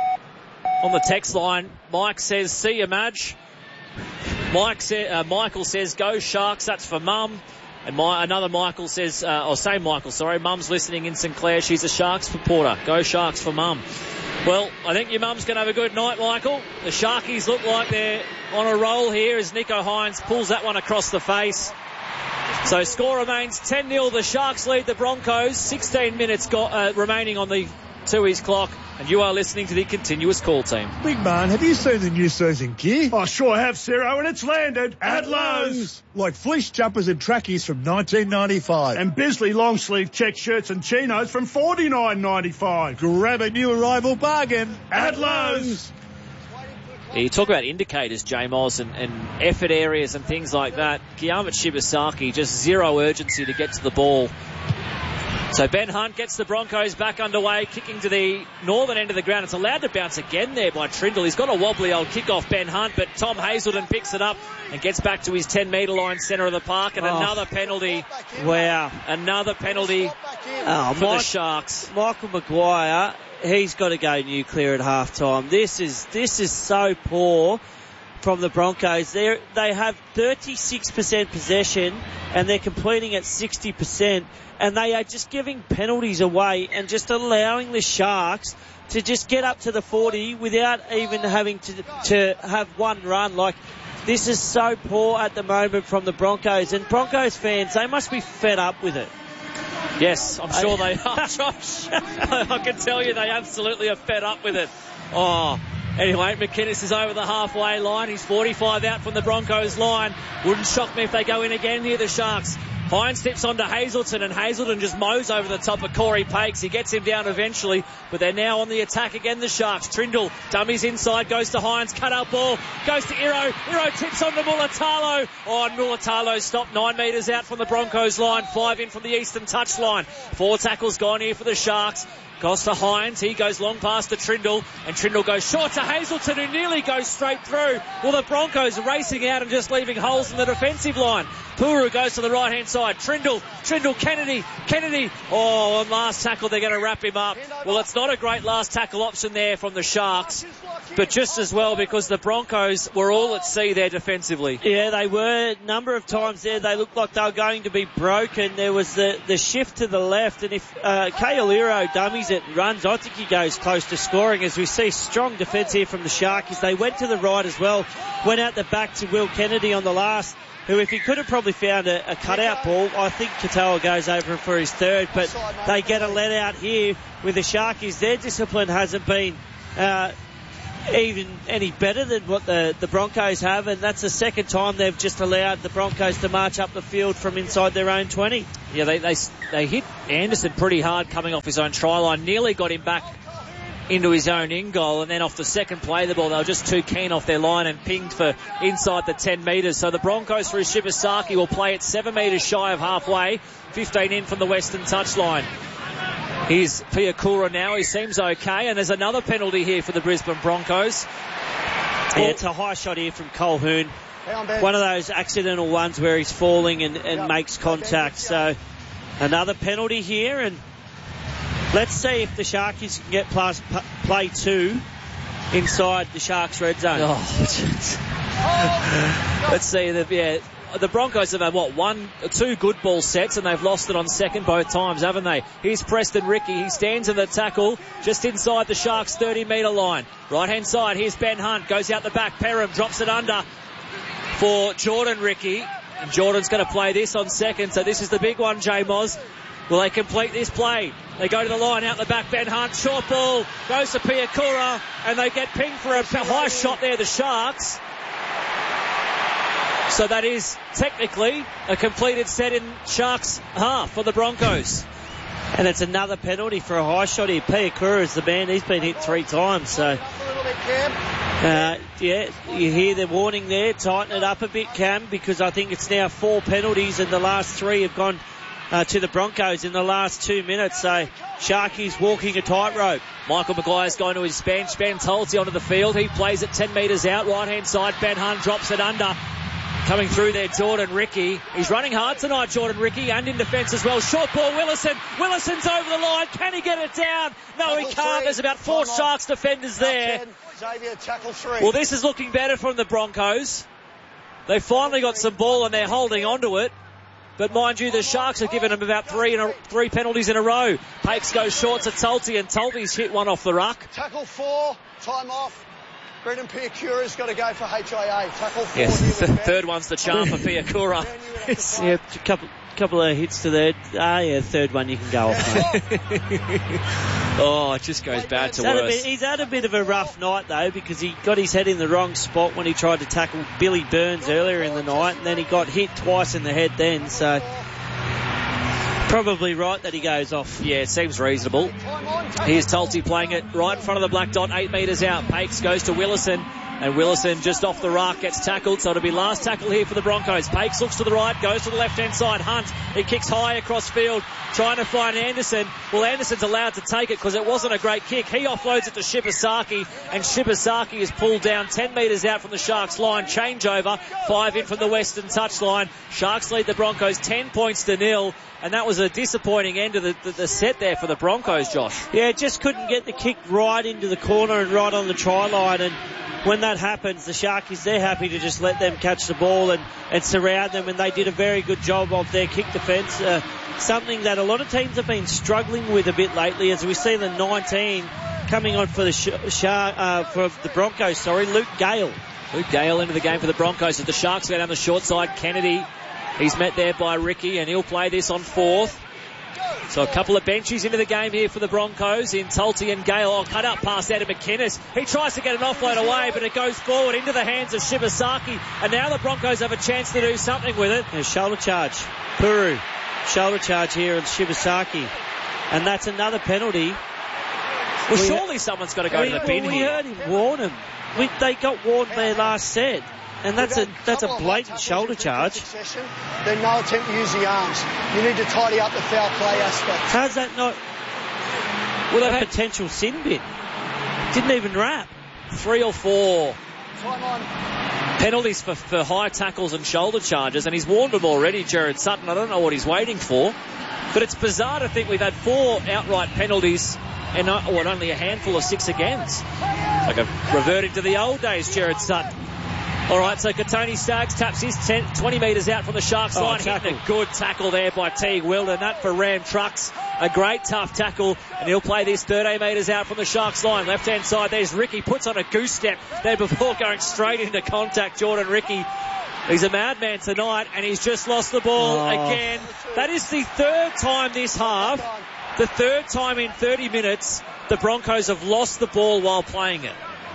On the text line, Mike says, "See you, Madge." Mike sa- uh, Michael says, "Go Sharks." That's for Mum. And my, another Michael says, uh, or same Michael, sorry, Mum's listening in St Clair. She's a Sharks supporter. Go Sharks for Mum. Well, I think your mum's going to have a good night, Michael. The Sharkies look like they're on a roll here as Nico Hines pulls that one across the face. So score remains ten nil. The Sharks lead the Broncos. sixteen minutes got, uh, remaining on the Tooheys clock. And you are listening to the continuous call team. Big man, have you seen the new season gear? I sure have, Ciro, and it's landed at Lowe's. Like fleece jumpers and trackies from nineteen ninety-five. And Bisley long sleeve check shirts and chinos from forty-nine ninety-five. Grab a new arrival bargain at Lowe's. Yeah, you talk about indicators, J Moz, and, and effort areas and things like that. Kiamat Shibasaki, just zero urgency to get to the ball. So Ben Hunt gets the Broncos back underway, kicking to the northern end of the ground. It's allowed to bounce again there by Trindle. He's got a wobbly old kick-off, Ben Hunt, but Tom Hazelton picks it up and gets back to his ten metre line centre of the park. And oh. another penalty. Wow. Another penalty oh, for Mike, the Sharks. Michael Maguire, he's got to go nuclear at half-time. This is, this is so poor from the Broncos. They're, they have thirty-six percent possession and they're completing at sixty percent. And they are just giving penalties away and just allowing the Sharks to just get up to the forty without even having to to have one run. Like, this is so poor at the moment from the Broncos. And Broncos fans, they must be fed up with it. Yes, I'm sure they are, Josh. I can tell you they absolutely are fed up with it. Oh, anyway, McInnes is over the halfway line. He's forty-five out from the Broncos line. Wouldn't shock me if they go in again near the Sharks. Hines steps onto Hazelton, and Hazelton just mows over the top of Corey Pakes. He gets him down eventually, but they're now on the attack again, the Sharks. Trindle dummies inside, goes to Hines, cut out ball, goes to Iro. Iro tips onto Mulatalo. Oh, and Mulatalo stopped nine metres out from the Broncos line, five in from the eastern touchline. Four tackles gone here for the Sharks. Goes to Hines, he goes long past to Trindle, and Trindle goes short to Hazelton, who nearly goes straight through. Well, the Broncos racing out and just leaving holes in the defensive line. Puru goes to the right-hand side. Trindle, Trindle, Kennedy, Kennedy. Oh, on last tackle, they're going to wrap him up. Well, it's not a great last tackle option there from the Sharks, but just as well because the Broncos were all at sea there defensively. Yeah, they were. A number of times there, they looked like they were going to be broken. There was the, the shift to the left, and if uh, Kale Iro dummies it and runs, I think he goes close to scoring. As we see strong defence here from the Sharkies. They went to the right as well, went out the back to Will Kennedy on the last, who if he could have probably found a, a cutout ball, I think Katoa goes over for his third, but they get a let out here with the Sharkies. Their discipline hasn't been uh, even any better than what the, the Broncos have, and that's the second time they've just allowed the Broncos to march up the field from inside their own twenty. Yeah, they they, they hit Anderson pretty hard coming off his own try line, nearly got him back into his own in goal, and then off the second play of the ball they were just too keen off their line and pinged for inside the ten metres. So the Broncos through Shibasaki will play it seven metres shy of halfway, fifteen in from the western touchline. Here's Piakura now, he seems okay, and there's another penalty here for the Brisbane Broncos. Yeah, it's a high shot here from Colquhoun. One of those accidental ones where he's falling and, and yep. makes contact. So another penalty here, and let's see if the Sharkies can get plus p- play two inside the Sharks' red zone. Oh, let's see. The, yeah, the Broncos have had, what, one, two good ball sets, and they've lost it on second both times, haven't they? Here's Preston Ricky. He stands in the tackle just inside the Sharks' thirty metre line. Right-hand side, here's Ben Hunt. Goes out the back. Perham drops it under for Jordan Ricky. And Jordan's going to play this on second, so this is the big one, J-Moz. Will they complete this play? They go to the line, out the back, Ben Hunt, short ball, goes to Piakura, and they get pinged for a high shot there, the Sharks. So that is technically a completed set in Sharks half for the Broncos. And it's another penalty for a high shot here. Piakura is the man, he's been hit three times, so... Uh, yeah, you hear the warning there, tighten it up a bit, Cam, because I think it's now four penalties and the last three have gone uh, to the Broncos in the last two minutes, so Sharkies walking a tightrope. Michael Maguire's going to his bench. Ben Tolsey onto the field. He plays it ten metres out, right-hand side. Ben Hunt drops it under. Coming through there, Jordan Ricky. He's running hard tonight, Jordan Ricky, and in defence as well. Short ball, Willison. Willison's over the line. Can he get it down? No, he can't. There's about four Sharks defenders there. Xavier, tackle three. Well, this is looking better from the Broncos. They finally got some ball and they're holding on to it. But mind you, the Sharks have given them about three in a, three penalties in a row. Pakes goes short to Tulty, and Tulty's hit one off the ruck. Tackle four, time off. Brendan Piakura's got to go for H I A. Tackle four. Yes, the third one's the charm for Piakura. Yeah, a couple, couple of hits to there. Ah, yeah, third one you can go off, mate. Oh, it just goes bad to he's worse. Had bit, he's had a bit of a rough night, though, because he got his head in the wrong spot when he tried to tackle Billy Burns earlier in the night, and then he got hit twice in the head then, so... Probably right that he goes off. Yeah, it seems reasonable. Here's Tulty playing it right in front of the black dot, eight metres out. Pakes goes to Willison, and Willison just off the ruck gets tackled, so it'll be last tackle here for the Broncos. Pakes looks to the right, goes to the left-hand side. Hunt, he kicks high across field, trying to find Anderson. Well, Anderson's allowed to take it because it wasn't a great kick. He offloads it to Shibasaki, and Shibasaki is pulled down ten metres out from the Sharks line. Changeover, five in from the western touchline. Sharks lead the Broncos ten points to nil. And that was a disappointing end of the, the, the set there for the Broncos, Josh. Yeah, just couldn't get the kick right into the corner and right on the try line. And when that happens, the Sharkies, they're happy to just let them catch the ball and, and surround them. And they did a very good job of their kick defence. Uh, something that a lot of teams have been struggling with a bit lately, as we see the nineteen coming on for the sh- sh- uh, for the Broncos, sorry, Luke Gale. Luke Gale into the game for the Broncos as the Sharks go down the short side. Kennedy, he's met there by Ricky, and he'll play this on fourth. So a couple of benches into the game here for the Broncos in Tulty and Gale. Oh, cut up pass out of McInnes. He tries to get an offload away, but it goes forward into the hands of Shibasaki. And now the Broncos have a chance to do something with it. A shoulder charge. Puru, shoulder charge here on Shibasaki. And that's another penalty. Well, we surely someone's got to go we, to the bin well, we here. heard him warn him. We, they got warned their last set. And that's a that's a blatant shoulder charge. Then no attempt to use the arms. You need to tidy up the foul play aspect. How's that not Well, a they've had potential sin bin? Didn't even wrap. three or four Time on. penalties for, for high tackles and shoulder charges, and he's warned them already, Jared Sutton. I don't know what he's waiting for. But it's bizarre to think we've had four outright penalties and uh, what, only a handful of six against. Like a reverting to the old days, Jared Sutton. All right, so Katoni Staggs taps his ten, twenty metres out from the Sharks Oh, line. Hitting a good tackle there by Teague Wilden. That for Ram Trucks. A great tough tackle, and he'll play this thirteen metres out from the Sharks line. Left-hand side, there's Ricky. Puts on a goose step there before going straight into contact. Jordan Ricky. He's a madman tonight, and he's just lost the ball Oh. again. That is the third time this half, the third time in thirty minutes, the Broncos have lost the ball while playing it.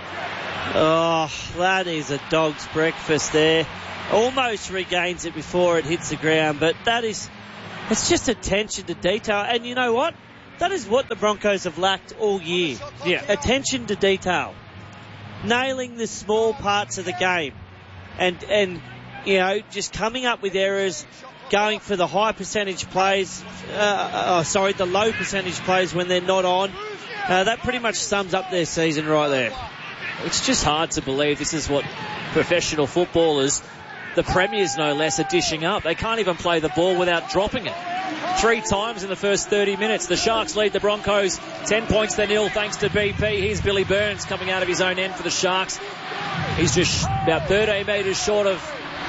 Oh, that is a dog's breakfast there. Almost regains it before it hits the ground, but that is, it's just attention to detail. And you know what? That is what the Broncos have lacked all year. Yeah. Attention to detail. Nailing the small parts of the game. And, and, you know, just coming up with errors, going for the high percentage plays, uh, oh, sorry, the low percentage plays when they're not on. Uh, that pretty much sums up their season right there. It's just hard to believe this is what professional footballers, the premiers no less, are dishing up. They can't even play the ball without dropping it. Three times in the first thirty minutes. The Sharks lead the Broncos ten points to nil thanks to B P. Here's Billy Burns coming out of his own end for the Sharks. He's just about thirteen metres short of,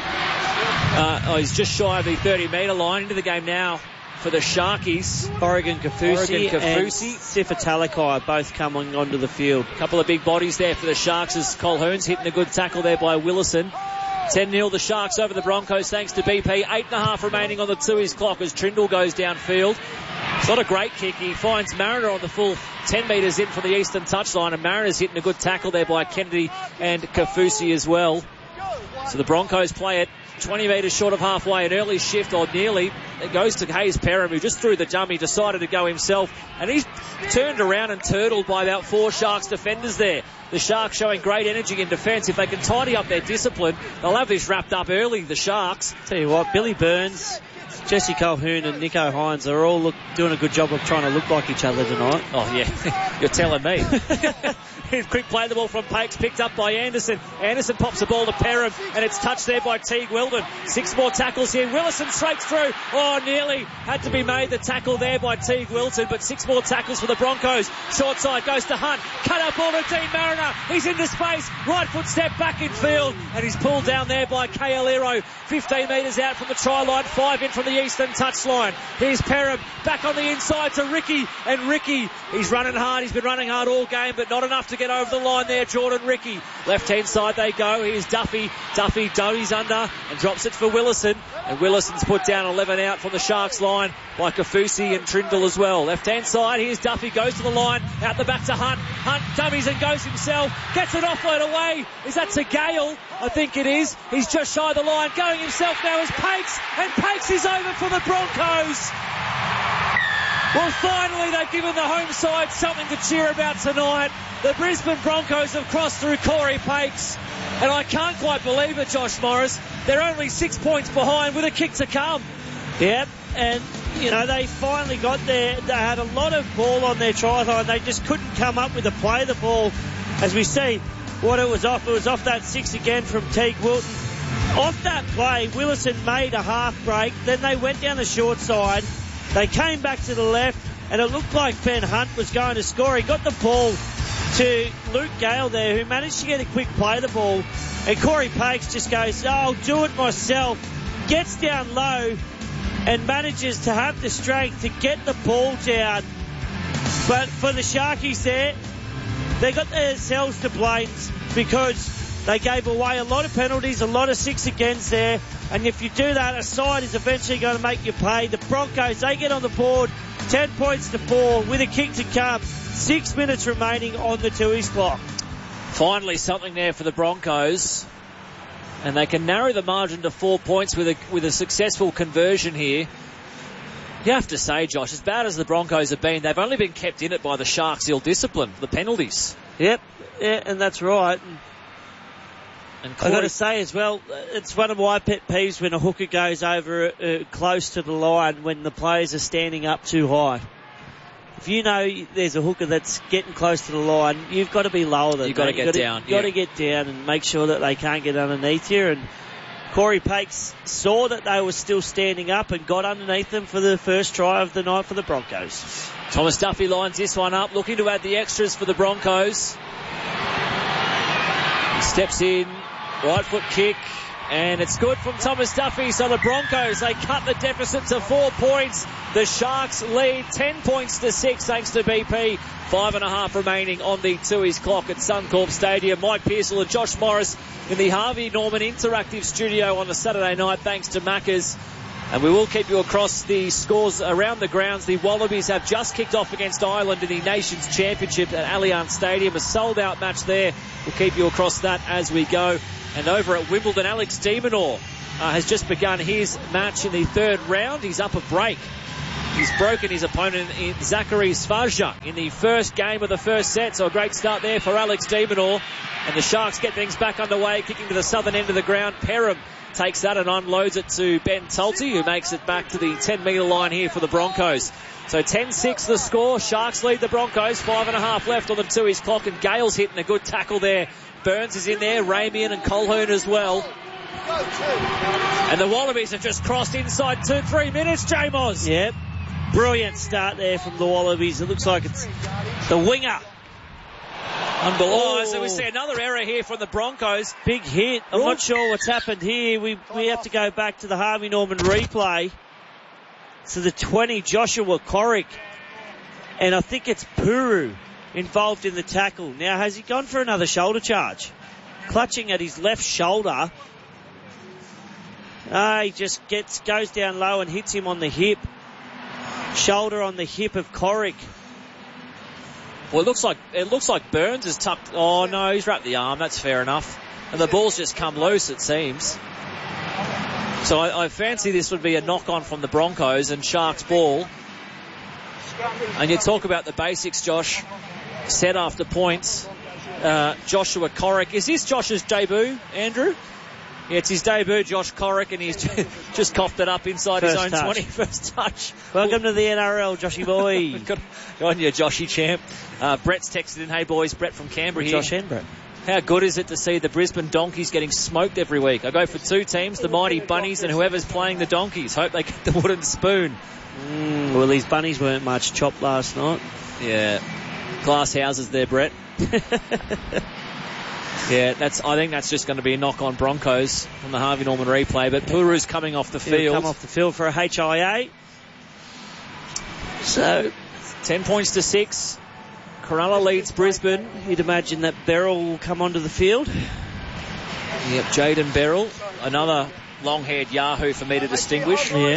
uh, oh, he's just shy of the thirty metre line. Into the game now for the Sharkies. Oregon Kafusi, Oregon and Kafusi. Sifa Talakai both coming onto the field. A couple of big bodies there for the Sharks as Colquhoun's hitting a good tackle there by Willison. ten nil the Sharks over the Broncos thanks to B P. Eight and a half remaining on the Tui's clock as Trindle goes downfield. It's not a great kick. He finds Mariner on the full ten metres in from the eastern touchline, and Mariner's hitting a good tackle there by Kennedy and Kafusi as well. So the Broncos play it twenty metres short of halfway, an early shift or nearly. It goes to Hayes Perham, who just threw the dummy, decided to go himself, and he's turned around and turtled by about four Sharks defenders there. The Sharks showing great energy in defence. If they can tidy up their discipline, they'll have this wrapped up early, the Sharks. Tell you what, Billy Burns, Jesse Colquhoun and Nico Hines are all look, doing a good job of trying to look like each other tonight. Oh, yeah. You're telling me. Quick play the ball from Pakes, picked up by Anderson. Anderson pops the ball to Perham, and it's touched there by Teague Wilden. Six more tackles here. Willison straight through. Oh, nearly had to be made the tackle there by Teague Wilden, but six more tackles for the Broncos. Short side goes to Hunt. Cut up ball to Dean Mariner. He's into space. Right foot step back in field, and he's pulled down there by K L Ero. fifteen metres out from the try line, five in from the eastern touchline. Here's Perham back on the inside to Ricky, and Ricky, he's running hard. He's been running hard all game, but not enough to get over the line there. Jordan Ricky. Left-hand side they go. Here's Duffy. Duffy Doty's under and drops it for Willison. And Willison's put down eleven out from the Sharks line by Kafusi and Trindle as well. Left-hand side, here's Duffy, goes to the line, out the back to Hunt. Hunt dummies and goes himself. Gets it offload away. Is that to Gale? I think it is. He's just shy of the line. Going himself now is Pakes. And Pakes is over for the Broncos. Well, finally they've given the home side something to cheer about tonight. The Brisbane Broncos have crossed through Corey Pakes. And I can't quite believe it, Josh Morris. They're only six points behind with a kick to come. Yep, and, you know, they finally got there. They had a lot of ball on their try line. They just couldn't come up with a play the ball. As we see what it was off, it was off that six again from Teague Wilden. Off that play, Willison made a half break. Then they went down the short side. They came back to the left, and it looked like Ben Hunt was going to score. He got the ball to Luke Gale there, who managed to get a quick play the ball. And Corey Pakes just goes, oh, I'll do it myself. Gets down low and manages to have the strength to get the ball down. But for the Sharkies there, they got themselves to blame because they gave away a lot of penalties, a lot of six against there. And if you do that, a side is eventually going to make you pay. The Broncos, they get on the board, ten points to four with a kick to come. Six minutes remaining on the Tui's clock. Finally something there for the Broncos. and they can narrow the margin to four points with a with a successful conversion here. You have to say, Josh, as bad as the Broncos have been, they've only been kept in it by the Sharks' ill discipline, the penalties. Yep, yeah, and that's right. And And I've got to say as well, it's one of my pet peeves when a hooker goes over uh, close to the line when the players are standing up too high. If you know there's a hooker that's getting close to the line, you've got to be lower than You've got to that. get You've got down. You've got yeah. to get down and make sure that they can't get underneath you. And Corey Pakes saw that they were still standing up and got underneath them for the first try of the night for the Broncos. Thomas Duffy lines this one up, looking to add the extras for the Broncos. He steps in. Right foot kick, and it's good from Thomas Duffy. So the Broncos, they cut the deficit to four points. The Sharks lead ten points to six thanks to B P. Five and a half remaining on the Tooheys clock at Suncorp Stadium. Mike Pearsall and Josh Morris in the Harvey Norman Interactive Studio on a Saturday night thanks to Maccas. And we will keep you across the scores around the grounds. The Wallabies have just kicked off against Ireland in the Nations Championship at Allianz Stadium. A sold-out match there. We'll keep you across that as we go. And over at Wimbledon, Alex de Minaur uh, has just begun his match in the third round. He's up a break. He's broken his opponent, in Zachary Svaja, in the first game of the first set. So a great start there for Alex de Minaur. And the Sharks get things back underway, kicking to the southern end of the ground. Perham takes that and unloads it to Ben Tulty, who makes it back to the ten metre line here for the Broncos. So ten six the score. Sharks lead the Broncos. Five and a half left on the Tooheys clock, and Gale's hitting a good tackle there. Burns is in there, Ramian and Colhoun as well. And the Wallabies have just crossed inside two, three minutes, J-Moz. Yep. Brilliant start there from the Wallabies. It looks like it's the winger. Oh, so we see another error here from the Broncos. Big hit. I'm not sure what's happened here. We we have to go back to the Harvey Norman replay. To the twenty, Joshua Corrick. And I think it's Puru involved in the tackle. Now, has he gone for another shoulder charge? Clutching at his left shoulder. Ah, he just gets goes down low and hits him on the hip. Shoulder on the hip of Corrick. Well, it looks like it looks like Burns has tucked. Oh no, he's wrapped the arm. That's fair enough. And the ball's just come loose, it seems. So I, I fancy this would be a knock-on from the Broncos and Sharks ball. And you talk about the basics, Josh. Set after points. Uh, Joshua Corrick. Is this Josh's debut, Andrew? Yeah, it's his debut, Josh Corrick, and he's just coughed it up inside First his own touch. twenty. First touch. Welcome to the N R L, Joshy boy. Good on you, Joshy champ. Uh, Brett's texted in, hey boys, Brett from Canberra here. Josh and Brett. How good is it to see the Brisbane Donkeys getting smoked every week? I go for two teams, the Mighty Bunnies and whoever's playing the Donkeys. Hope they get the wooden spoon. Mm, well, these bunnies weren't much chopped last night. Yeah. Glass houses there, Brett. Yeah, that's. I think that's just going to be a knock on Broncos on the Harvey Norman replay. But Puru's coming off the He'll field. come off the field for a H I A. So, ten points to six. Cronulla leads Brisbane. You'd imagine that Beryl will come onto the field. Yep, Jaden Beryl, another long-haired Yahoo for me to distinguish. Yeah.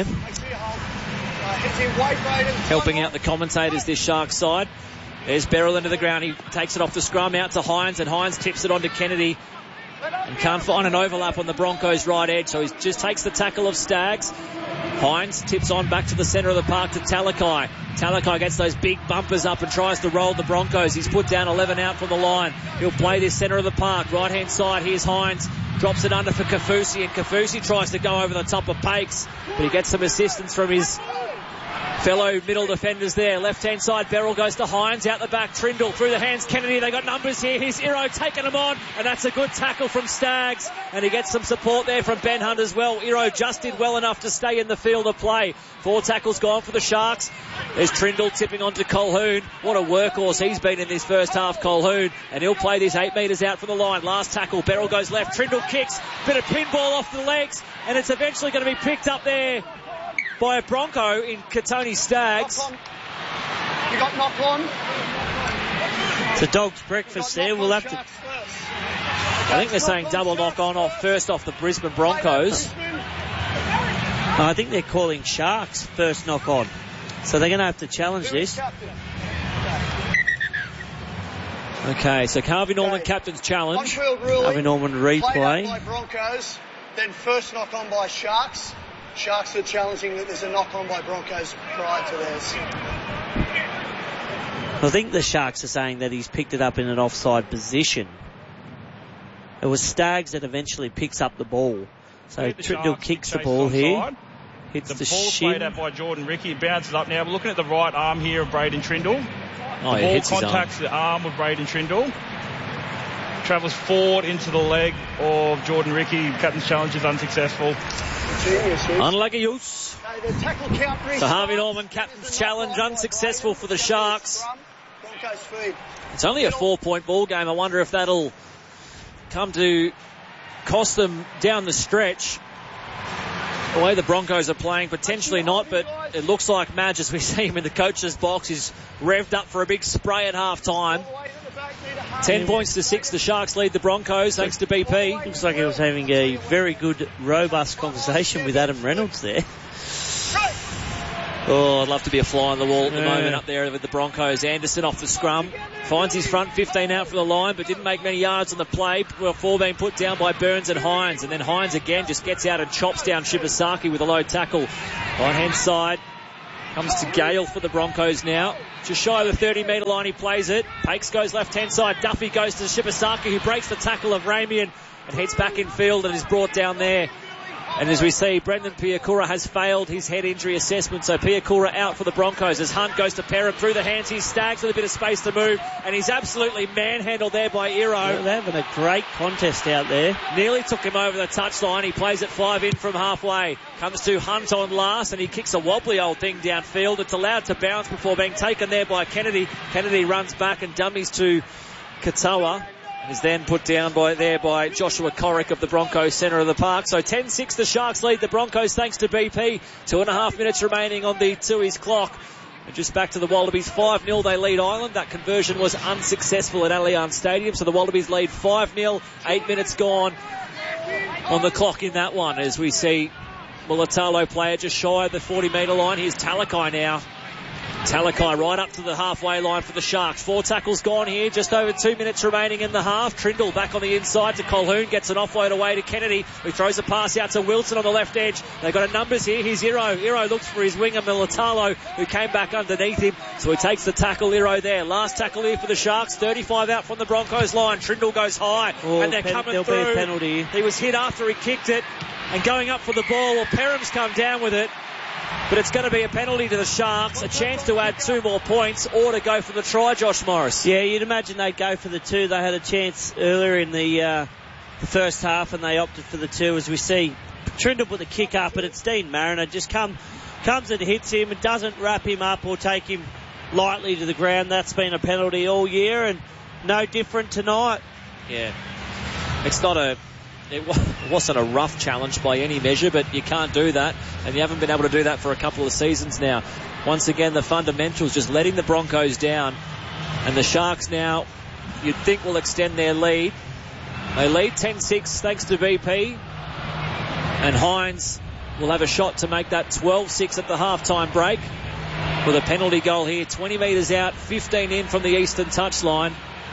Helping out the commentators this Sharks side. There's Beryl into the ground. He takes it off the scrum out to Hines, and Hines tips it on to Kennedy. And can't find an overlap on the Broncos' right edge, so he just takes the tackle of Staggs. Hines tips on back to the centre of the park to Talakai. Talakai gets those big bumpers up and tries to roll the Broncos. He's put down eleven out from the line. He'll play this centre of the park. Right-hand side, here's Hines. Drops it under for Kafusi, and Kafusi tries to go over the top of Pakes, but he gets some assistance from his fellow middle defenders there. Left-hand side, Beryl goes to Hines. Out the back, Trindle through the hands. Kennedy, they got numbers here. Here's Iro taking them on, and that's a good tackle from Staggs. And he gets some support there from Ben Hunt as well. Iro just did well enough to stay in the field of play. Four tackles gone for the Sharks. There's Trindle tipping on to Colhoun. What a workhorse he's been in this first half, Colhoun. And he'll play this eight metres out from the line. Last tackle, Beryl goes left. Trindle kicks. Bit of pinball off the legs, and it's eventually going to be picked up there by a Bronco in Katoni Staggs. You got knock on. It's a dog's breakfast there. We'll have to. I think they're saying double knock on off first off the Brisbane Broncos. I think they're calling Sharks first knock on. So they're going to have to challenge this. Okay, so Harvey Norman, Okay. captain's challenge. On-field ruling. Harvey Norman Played replay. out by Broncos, then first knock on by Sharks. Sharks are challenging that there's a knock on by Broncos prior to theirs. I think the Sharks are saying that he's picked it up in an offside position. It was Staggs that eventually picks up the ball. So The Trindle Sharks kicks the chased ball here. onside. Hits The the, ball's shin. played out by Jordan Ricky. It bounces up now. We're looking at the right arm here of Braden Trindle. Oh, The he ball hits his arm. contacts the arm of Braden Trindle. Travels forward into the leg of Jordan Ricky. Captain's challenge is unsuccessful. Genius, Rich. Unlucky use. Okay, the tackle count restarts. So Harvey Norman, captain's challenge, unsuccessful for the Sharks. Broncos feed. It's only a four-point ball game. I wonder if that'll come to cost them down the stretch. The way the Broncos are playing, potentially not, but it looks like Madge, as we see him in the coach's box, is revved up for a big spray at half-time. Ten points to six, the Sharks lead the Broncos, thanks to B P. Looks like he was having a very good, robust conversation with Adam Reynolds there. Oh, I'd love to be a fly on the wall at the Yeah. moment up there with the Broncos. Anderson off the scrum. Finds his front fifteen out from the line, but didn't make many yards on the play before being put down by Burns and Hines. And then Hines again just gets out and chops down Shibasaki with a low tackle. Right-hand side. Comes to Gale for the Broncos now. Just shy of the thirty metre line, he plays it. Pakes goes left-hand side. Duffy goes to Shibasaki, who breaks the tackle of Ramian and heads back in field and is brought down there. And as we see, Brendan Piakura has failed his head injury assessment, so Piakura out for the Broncos as Hunt goes to Perham through the hands. He's Staggs with a bit of space to move, and he's absolutely manhandled there by Iro. They're having a great contest out there. Nearly took him over the touchline. He plays it five in from halfway. Comes to Hunt on last, and he kicks a wobbly old thing downfield. It's allowed to bounce before being taken there by Kennedy. Kennedy runs back and dummies to Katoa. Is then put down by there by Joshua Corrick of the Broncos centre of the park. So ten six the Sharks lead the Broncos thanks to B P. Two and a half minutes remaining on the Tui's clock. And just back to the Wallabies, five nil they lead Ireland. That conversion was unsuccessful at Allianz Stadium, so the Wallabies lead five nil. Eight minutes gone on the clock in that one as we see Mulatalo player just shy of the forty metre line. Here's Talakai now. Talakai right up to the halfway line for the Sharks. Four tackles gone here. Just over two minutes remaining in the half. Trindle back on the inside to Colhoun. Gets an offload away to Kennedy, who throws a pass out to Wilson on the left edge. They've got a numbers here. Here's Iro. Iro looks for his winger, Mulatalo, who came back underneath him. So he takes the tackle, Iro there. Last tackle here for the Sharks. thirty-five out from the Broncos line. Trindle goes high. Oh, and they're pen- coming there'll through. be a penalty. He was hit after he kicked it. And going up for the ball. Well, Perham's come down with it. But it's going to be a penalty to the Sharks, a chance to add two more points or to go for the try, Josh Morris. Yeah, you'd imagine they'd go for the two. They had a chance earlier in the, uh, the first half and they opted for the two, as we see Trindle put the kick up, but it's Dean Mariner just come, comes and hits him and doesn't wrap him up or take him lightly to the ground. That's been a penalty all year and no different tonight. Yeah. It's not a... It wasn't a rough challenge by any measure, but you can't do that, and you haven't been able to do that for a couple of seasons now. Once again, the fundamentals just letting the Broncos down, and the Sharks now, you'd think, will extend their lead. They lead ten six thanks to B P, and Hines will have a shot to make that twelve six at the halftime break with a penalty goal here, twenty metres out, fifteen in from the eastern touchline.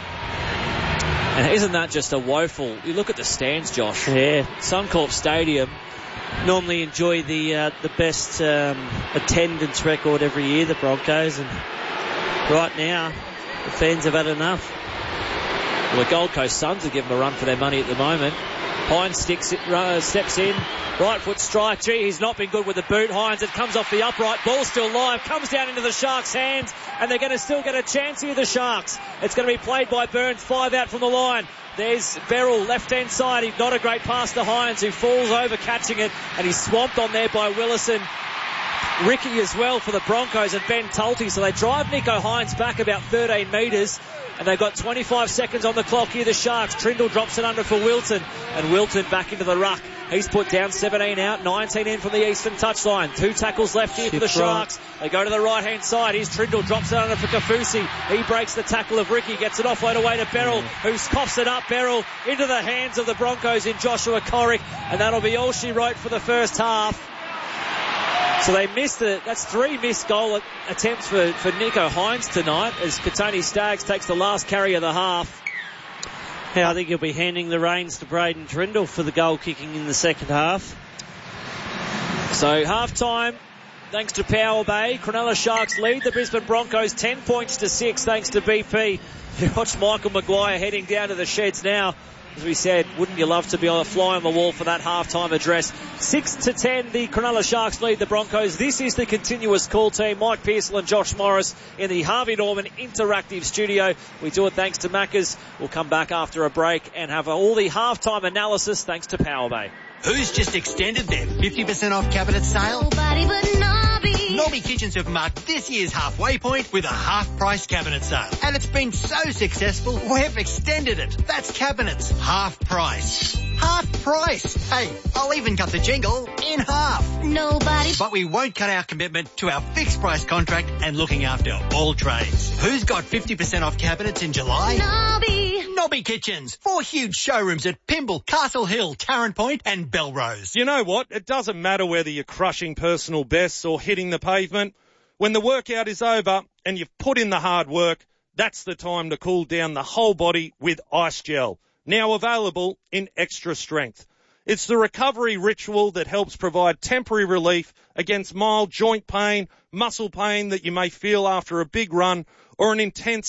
And isn't that just a woeful... You look at the stands, Josh. Yeah. Suncorp Stadium. Normally enjoy the uh, the best um, attendance record every year, the Broncos, and right now the fans have had enough. Well, the Gold Coast Suns are giving them a run for their money at the moment. Hines sticks it, uh, steps in. Right foot strike. Gee, he's not been good with the boot. Hines, it comes off the upright. Ball still live. Comes down into the Sharks' hands. And they're going to still get a chance here, the Sharks. It's going to be played by Burns. Five out from the line. There's Beryl, left-hand side. He's not a great pass to Hines, who falls over catching it. And he's swamped on there by Willison. Ricky as well for the Broncos and Ben Tulty. So they drive Nico Hines back about thirteen metres. And they've got twenty-five seconds on the clock here, the Sharks. Trindle drops it under for Wilton. And Wilton back into the ruck. He's put down seventeen out, nineteen in from the eastern touchline. Two tackles left here for the Sharks. They go to the right-hand side. Here's Trindle, drops it under for Kafusi. He breaks the tackle of Ricky, gets it offload away to Beryl, who coughs it up. Beryl into the hands of the Broncos in Joshua Corrick. And that'll be all she wrote for the first half. So they missed it. That's three missed goal attempts for, for Nico Hines tonight as Katoni Staggs takes the last carry of the half. Yeah, I think he'll be handing the reins to Braden Trindle for the goal kicking in the second half. So half time, thanks to Power Bay, Cronulla Sharks lead the Brisbane Broncos ten points to six thanks to B P. You watch Michael Maguire heading down to the sheds now. As we said, wouldn't you love to be on a fly on the wall for that half-time address? six to ten, the Cronulla Sharks lead the Broncos. This is the continuous call team. Mike Pearsall and Josh Morris in the Harvey Norman Interactive Studio. We do it thanks to Macca's. We'll come back after a break and have all the half-time analysis thanks to Power Bay. Who's just extended their fifty percent off cabinet sale? Nobody but Nobby. Nobby Kitchens have marked this year's halfway point with a half-price cabinet sale. And it's been so successful, we've extended it. That's cabinets. Half price. Half price. Hey, I'll even cut the jingle in half. Nobody. But we won't cut our commitment to our fixed price contract and looking after all trades. Who's got fifty percent off cabinets in July? Nobby. Nobby Kitchens. Four huge showrooms at Pymble, Castle Hill, Tarrant Point and Belrose. You know what? It doesn't matter whether you're crushing personal bests or hitting the pavement. When the workout is over and you've put in the hard work, that's the time to cool down the whole body with Ice Gel. Now available in extra strength. It's the recovery ritual that helps provide temporary relief against mild joint pain, muscle pain that you may feel after a big run or an intense